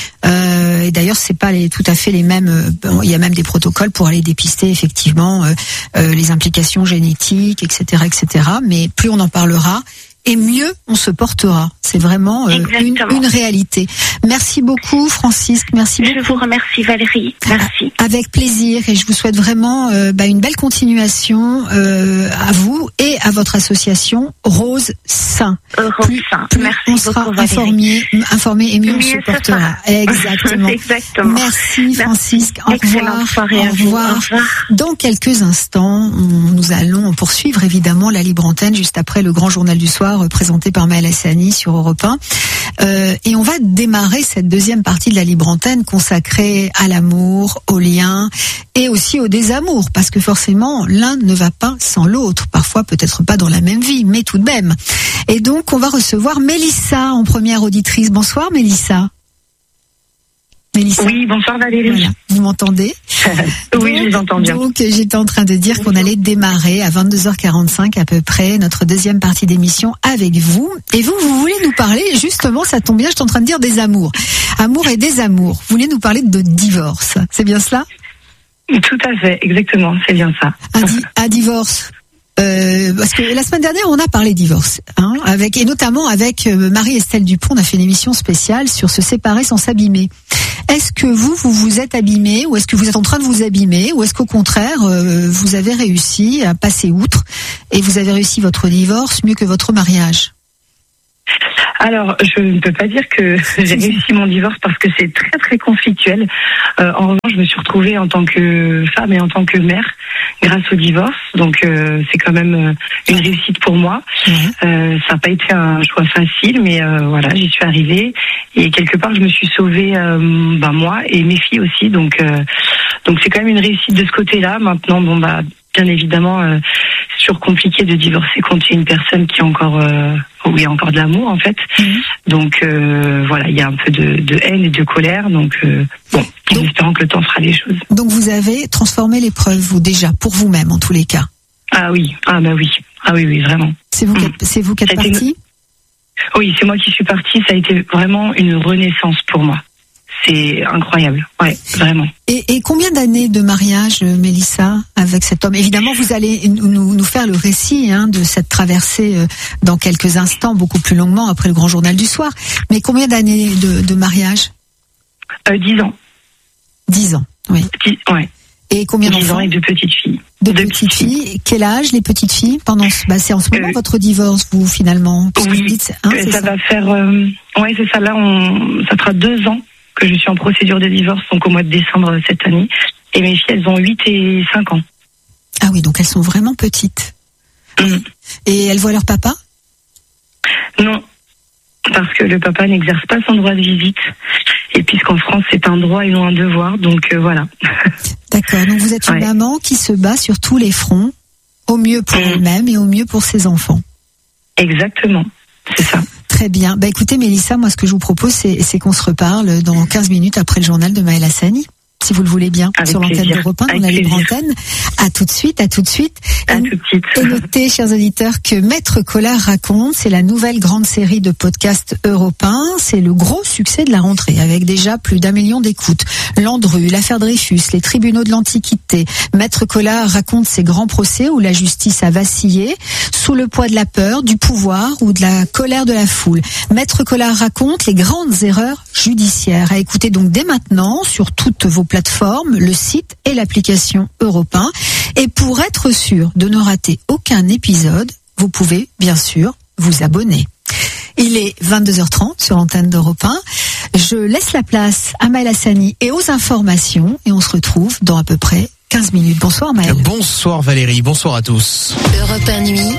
Et d'ailleurs, c'est pas tout à fait les mêmes. Il y a même des protocoles pour aller dépister effectivement les implications génétiques, etc., etc. Mais plus on en parlera, et mieux on se portera. C'est vraiment une réalité. Merci beaucoup, Francisque. Merci beaucoup. Je vous remercie, Valérie. Merci. Avec plaisir, et je vous souhaite vraiment une belle continuation à vous et à votre association Rose Sein. Rose Sein. Merci on sera informé et mieux on se portera. Exactement. Exactement. Merci, Francisque. Au revoir. Au revoir. Dans quelques instants, nous allons poursuivre évidemment la libre antenne juste après le grand journal du soir présenté par Maëlle Hassani sur Europe 1. Et on va démarrer cette deuxième partie de la libre antenne consacrée à l'amour, aux liens et aussi au désamour, parce que forcément l'un ne va pas sans l'autre, parfois peut-être pas dans la même vie, mais tout de même. Et donc on va recevoir Mélissa en première auditrice. Bonsoir Mélissa. Mélissa. Oui, bonsoir Valérie. Voilà. Vous m'entendez? Oui, je vous entends bien. Donc, j'étais en train de dire qu'on allait démarrer à 22h45 à peu près notre deuxième partie d'émission avec vous. Et vous voulez nous parler, justement, ça tombe bien, je suis en train de dire des amours. Amour et désamour. Vous voulez nous parler de divorce. C'est bien cela? Tout à fait, exactement, c'est bien ça. Un divorce Parce que la semaine dernière, on a parlé divorce, hein, et notamment avec Marie-Estelle Dupont, on a fait une émission spéciale sur se séparer sans s'abîmer. Est-ce que vous vous êtes abîmé, ou est-ce que vous êtes en train de vous abîmer, ou est-ce qu'au contraire, vous avez réussi à passer outre et vous avez réussi votre divorce mieux que votre mariage? Alors, je ne peux pas dire que j'ai réussi mon divorce parce que c'est très très conflictuel. En revanche, je me suis retrouvée en tant que femme et en tant que mère grâce au divorce. Donc, c'est quand même une réussite pour moi. Ça n'a pas été un choix facile, mais voilà, j'y suis arrivée. Et quelque part, je me suis sauvée, moi et mes filles aussi. Donc c'est quand même une réussite de ce côté-là. Maintenant, bien évidemment, c'est toujours compliqué de divorcer quand il y a une personne qui est encore où il y a encore de l'amour en fait. Donc voilà, il y a un peu de haine et de colère. Donc en espérant que le temps fera les choses. Donc vous avez transformé l'épreuve, vous déjà, pour vous-même en tous les cas. Ah oui, oui, vraiment. C'est vous qui êtes partie? Oui, c'est moi qui suis partie. Ça a été vraiment une renaissance pour moi. C'est incroyable, ouais, vraiment. Et combien d'années de mariage, Mélissa, avec cet homme? Évidemment, vous allez nous faire le récit de cette traversée dans quelques instants, beaucoup plus longuement après le grand journal du soir. Mais combien d'années de mariage? 10 ans. 10 ans, oui. Ouais. Et combien d'enfants? 10 ans et 2 petites filles. Deux petites filles. Quel âge les petites filles? C'est en ce moment votre divorce, vous, finalement? Oui, vous dites, ça va faire... c'est ça, là, ça fera 2 ans que je suis en procédure de divorce, donc au mois de décembre cette année. Et mes filles, elles ont 8 et 5 ans. Ah oui, donc elles sont vraiment petites. Et elles voient leur papa? Non, parce que le papa n'exerce pas son droit de visite. Et puisqu'en France, c'est un droit et non un devoir, donc voilà. D'accord, donc vous êtes une maman qui se bat sur tous les fronts, au mieux pour elle-même et au mieux pour ses enfants. Exactement, c'est ça. Très bien. Écoutez, Mélissa, moi, ce que je vous propose, c'est qu'on se reparle dans 15 minutes après le journal de Maëlle Hassani, si vous le voulez bien, avec sur l'antenne d'Europe 1, dans la libre antenne. À tout de suite. Et notez, chers auditeurs, que Maître Collard raconte, c'est la nouvelle grande série de podcasts Europe 1. C'est le gros succès de la rentrée, avec déjà plus d'1 million d'écoutes. Landru, l'affaire Dreyfus, les tribunaux de l'Antiquité. Maître Collard raconte ses grands procès où la justice a vacillé, sous le poids de la peur, du pouvoir ou de la colère de la foule. Maître Collard raconte les grandes erreurs judiciaires. À écouter donc dès maintenant sur toutes vos plateformes, le site et l'application Europe 1. Et pour être sûr de ne rater aucun épisode, vous pouvez bien sûr vous abonner. Il est 22h30 sur l'antenne d'Europe 1. Je laisse la place à Maëlle Hassani et aux informations et on se retrouve dans à peu près 15 minutes. Bonsoir Maëlle. Bonsoir Valérie, bonsoir à tous. Europe 1 Nuit.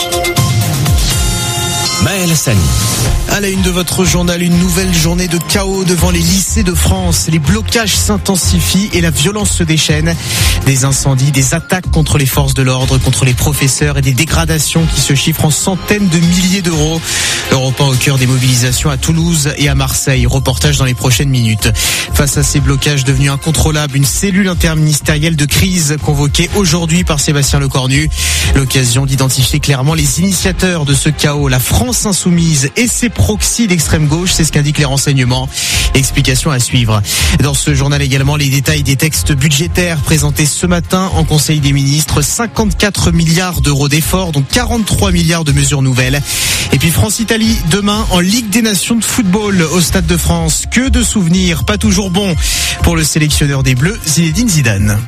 Maëlle Hassani. À la une de votre journal, une nouvelle journée de chaos devant les lycées de France. Les blocages s'intensifient et la violence se déchaîne. Des incendies, des attaques contre les forces de l'ordre, contre les professeurs et des dégradations qui se chiffrent en centaines de milliers d'euros. Europe 1 au cœur des mobilisations à Toulouse et à Marseille. Reportage dans les prochaines minutes. Face à ces blocages devenus incontrôlables, une cellule interministérielle de crise convoquée aujourd'hui par Sébastien Lecornu. L'occasion d'identifier clairement les initiateurs de ce chaos. La France insoumise et ses proxys d'extrême gauche, c'est ce qu'indiquent les renseignements. Explication à suivre. Dans ce journal également, les détails des textes budgétaires présentés ce matin en Conseil des ministres. 54 milliards d'euros d'efforts, donc 43 milliards de mesures nouvelles. Et puis France-Italie, demain en Ligue des Nations de football au Stade de France. Que de souvenirs, pas toujours bons pour le sélectionneur des Bleus, Zinedine Zidane.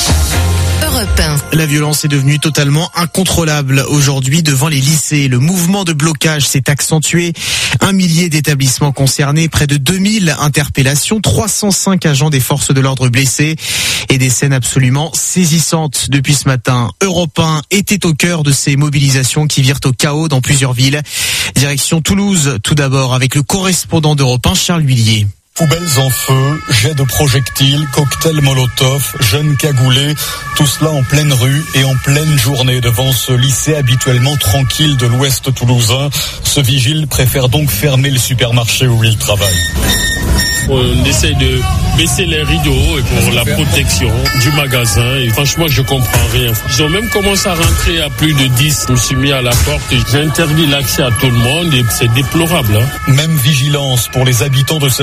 La violence est devenue totalement incontrôlable aujourd'hui devant les lycées. Le mouvement de blocage s'est accentué. 1 millier d'établissements concernés, près de 2000 interpellations, 305 agents des forces de l'ordre blessés et des scènes absolument saisissantes depuis ce matin. Europe 1 était au cœur de ces mobilisations qui virent au chaos dans plusieurs villes. Direction Toulouse, tout d'abord avec le correspondant d'Europe 1, Charles Huillier. Poubelles en feu, jets de projectiles, cocktails molotov, jeunes cagoulés, tout cela en pleine rue et en pleine journée devant ce lycée habituellement tranquille de l'ouest toulousain. Ce vigile préfère donc fermer le supermarché où il travaille. On essaie de baisser les rideaux et pour la protection du magasin. Et franchement, je comprends rien. Ils ont même commencé à rentrer à plus de 10. Je me suis mis à la porte et j'ai interdit l'accès à tout le monde et c'est déplorable. Même vigilance pour les habitants de cet immeuble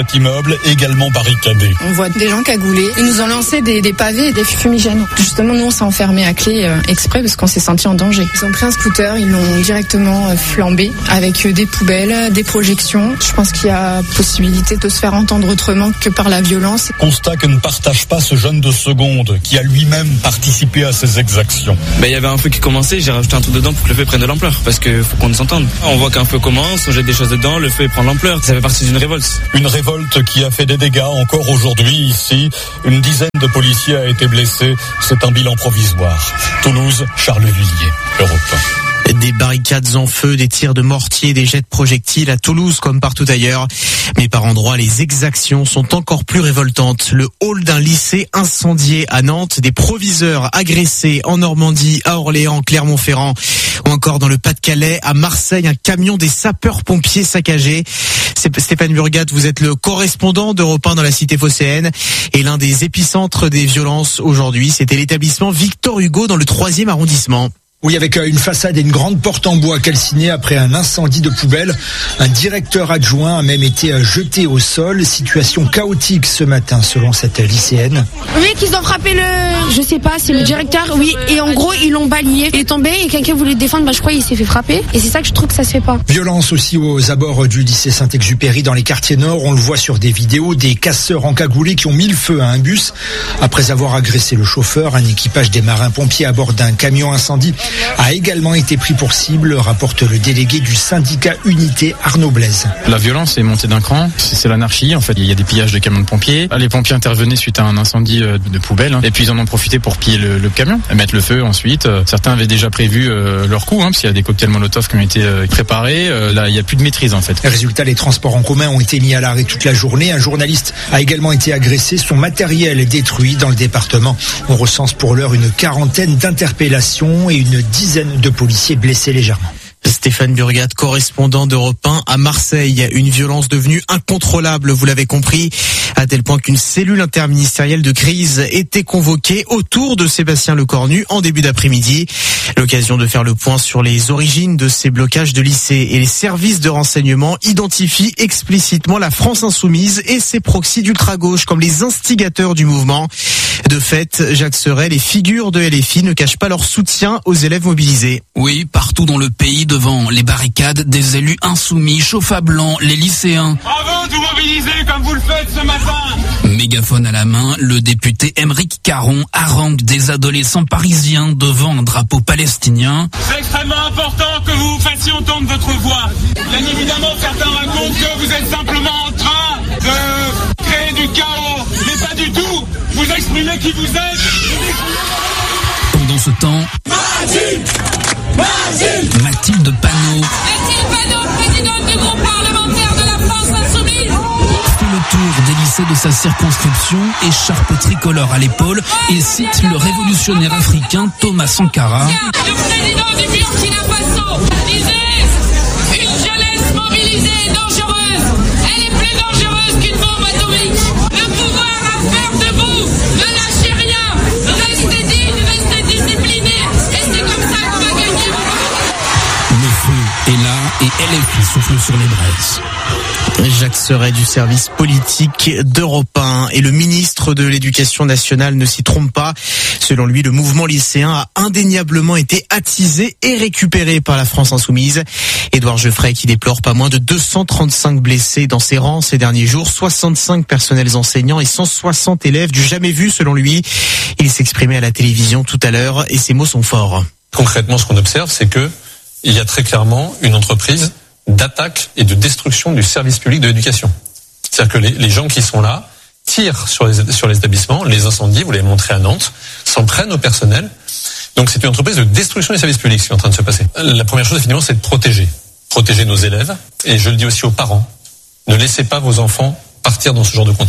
immeuble également barricadé. On voit des gens cagoulés. Ils nous ont lancé des pavés et des fumigènes. Justement, nous, on s'est enfermés à clé exprès parce qu'on s'est senti en danger. Ils ont pris un scooter, ils l'ont directement flambé avec des poubelles, des projections. Je pense qu'il y a possibilité de se faire entendre autrement que par la violence. Constat que ne partage pas ce jeune de seconde qui a lui-même participé à ces exactions. Il y avait un feu qui commençait, j'ai rajouté un truc dedans pour que le feu prenne de l'ampleur parce qu'il faut qu'on nous entende. On voit qu'un feu commence, on jette des choses dedans, le feu prend de l'ampleur. Ça fait partie d'une révolte. Une révolte qui a fait des dégâts encore aujourd'hui ici. Une dizaine de policiers a été blessés. C'est un bilan provisoire. Toulouse, Charles Villiers, Europe 1. Des barricades en feu, des tirs de mortier, des jets de projectiles à Toulouse comme partout ailleurs. Mais par endroits, les exactions sont encore plus révoltantes. Le hall d'un lycée incendié à Nantes, des proviseurs agressés en Normandie, à Orléans, Clermont-Ferrand ou encore dans le Pas-de-Calais, à Marseille, un camion des sapeurs-pompiers saccagé. Stéphane Burgat, vous êtes le correspondant d'Europe 1 dans la cité phocéenne et l'un des épicentres des violences aujourd'hui, c'était l'établissement Victor Hugo dans le 3e arrondissement. Oui, avec une façade et une grande porte en bois calcinée après un incendie de poubelle. Un directeur adjoint a même été jeté au sol. Situation chaotique ce matin selon cette lycéenne. Oui, qu'ils ont frappé je sais pas, c'est le directeur, oui. Et en gros, ils l'ont balayé. Il est tombé et quelqu'un voulait le défendre, je crois il s'est fait frapper. Et c'est ça que je trouve que ça se fait pas. Violence aussi aux abords du lycée Saint-Exupéry dans les quartiers nord. On le voit sur des vidéos, des casseurs encagoulés qui ont mis le feu à un bus. Après avoir agressé le chauffeur, un équipage des marins-pompiers à bord d'un camion incendie a également été pris pour cible, rapporte le délégué du syndicat Unité, Arnaud Blaise. La violence est montée d'un cran, c'est l'anarchie en fait. Il y a des pillages de camions de pompiers. Les pompiers intervenaient suite à un incendie de poubelle et puis ils en ont profité pour piller le camion, mettre le feu ensuite. Certains avaient déjà prévu leur coup, parce qu'il y a des cocktails Molotov qui ont été préparés. Là, il n'y a plus de maîtrise en fait. Résultat, les transports en commun ont été mis à l'arrêt toute la journée. Un journaliste a également été agressé, son matériel est détruit dans le département. On recense pour l'heure une quarantaine d'interpellations et une dizaine de policiers blessés légèrement. Stéphane Burgat, correspondant d'Europe 1 à Marseille. Une violence devenue incontrôlable, vous l'avez compris, à tel point qu'une cellule interministérielle de crise était convoquée autour de Sébastien Lecornu en début d'après-midi. L'occasion de faire le point sur les origines de ces blocages de lycées. Et les services de renseignement identifient explicitement la France insoumise et ses proxys d'ultra-gauche comme les instigateurs du mouvement. De fait, Jacques Serret, les figures de LFI ne cachent pas leur soutien aux élèves mobilisés. Oui, partout dans le pays, devant les barricades, des élus insoumis chauffent à blanc les lycéens. Bravo de vous mobiliser comme vous le faites ce matin. Mégaphone à la main, le député Aymeric Caron harangue des adolescents parisiens devant un drapeau palestinien. C'est extrêmement important que vous fassiez entendre votre voix. Bien évidemment, certains racontent que vous êtes simplement en train de créer du chaos, mais pas du tout. Vous exprimez qui vous êtes. Pendant ce temps, Mathilde Panot, présidente du groupe parlementaire de la France insoumise, fait le tour des lycées de sa circonscription, écharpe tricolore à l'épaule, et cite le révolutionnaire africain Thomas Sankara. Le président du Burkina Faso disait: une jeunesse mobilisée est dangereuse. Elle est plus dangereuse qu'une bombe atomique. Le pouvoir a peur de vous. Ne lâchez rien. Restez dignes, restez disciplinés. Et c'est comme ça qu'on va gagner. Le feu est là et LFI souffle sur les braises. Jacques Serret du service politique d'Europe 1 et le ministre de l'Éducation nationale ne s'y trompe pas. Selon lui, le mouvement lycéen a indéniablement été attisé et récupéré par la France insoumise. Édouard Geoffrey qui déplore pas moins de 235 blessés dans ses rangs ces derniers jours, 65 personnels enseignants et 160 élèves du jamais vu selon lui. Il s'exprimait à la télévision tout à l'heure et ses mots sont forts. Concrètement, ce qu'on observe, c'est que il y a très clairement une entreprise d'attaque et de destruction du service public de l'éducation. C'est-à-dire que les gens qui sont là tirent sur les établissements, les incendies, vous l'avez montré à Nantes, s'en prennent au personnel. Donc c'est une entreprise de destruction des services publics, ce qui est en train de se passer. La première chose, finalement, c'est de protéger nos élèves. Et je le dis aussi aux parents, ne laissez pas vos enfants partir dans ce genre de contexte.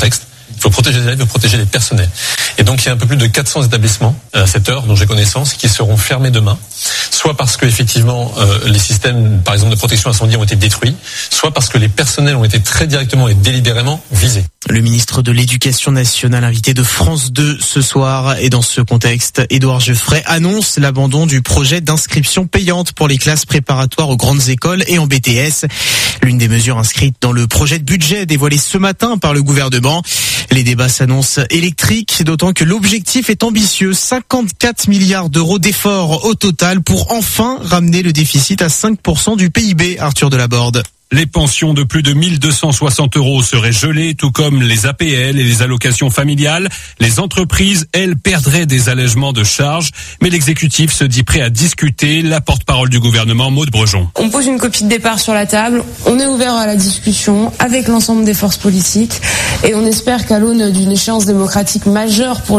Il faut protéger les élèves, il faut protéger les personnels. Et donc, il y a un peu plus de 400 établissements à cette heure, dont j'ai connaissance, qui seront fermés demain. Soit parce que, effectivement, les systèmes, par exemple, de protection incendie ont été détruits, soit parce que les personnels ont été très directement et délibérément visés. Le ministre de l'Éducation nationale invité de France 2 ce soir. Et dans ce contexte, Édouard Geoffray annonce l'abandon du projet d'inscription payante pour les classes préparatoires aux grandes écoles et en BTS. L'une des mesures inscrites dans le projet de budget dévoilé ce matin par le gouvernement. Les débats s'annoncent électriques, d'autant que l'objectif est ambitieux. 54 milliards d'euros d'efforts au total pour enfin ramener le déficit à 5% du PIB, Arthur Delaborde. Les pensions de plus de 1260 € seraient gelées, tout comme les APL et les allocations familiales. Les entreprises, elles, perdraient des allègements de charges. Mais l'exécutif se dit prêt à discuter. La porte-parole du gouvernement, Maude Brejon. On pose une copie de départ sur la table. On est ouvert à la discussion avec l'ensemble des forces politiques. Et on espère qu'à l'aune d'une échéance démocratique majeure pour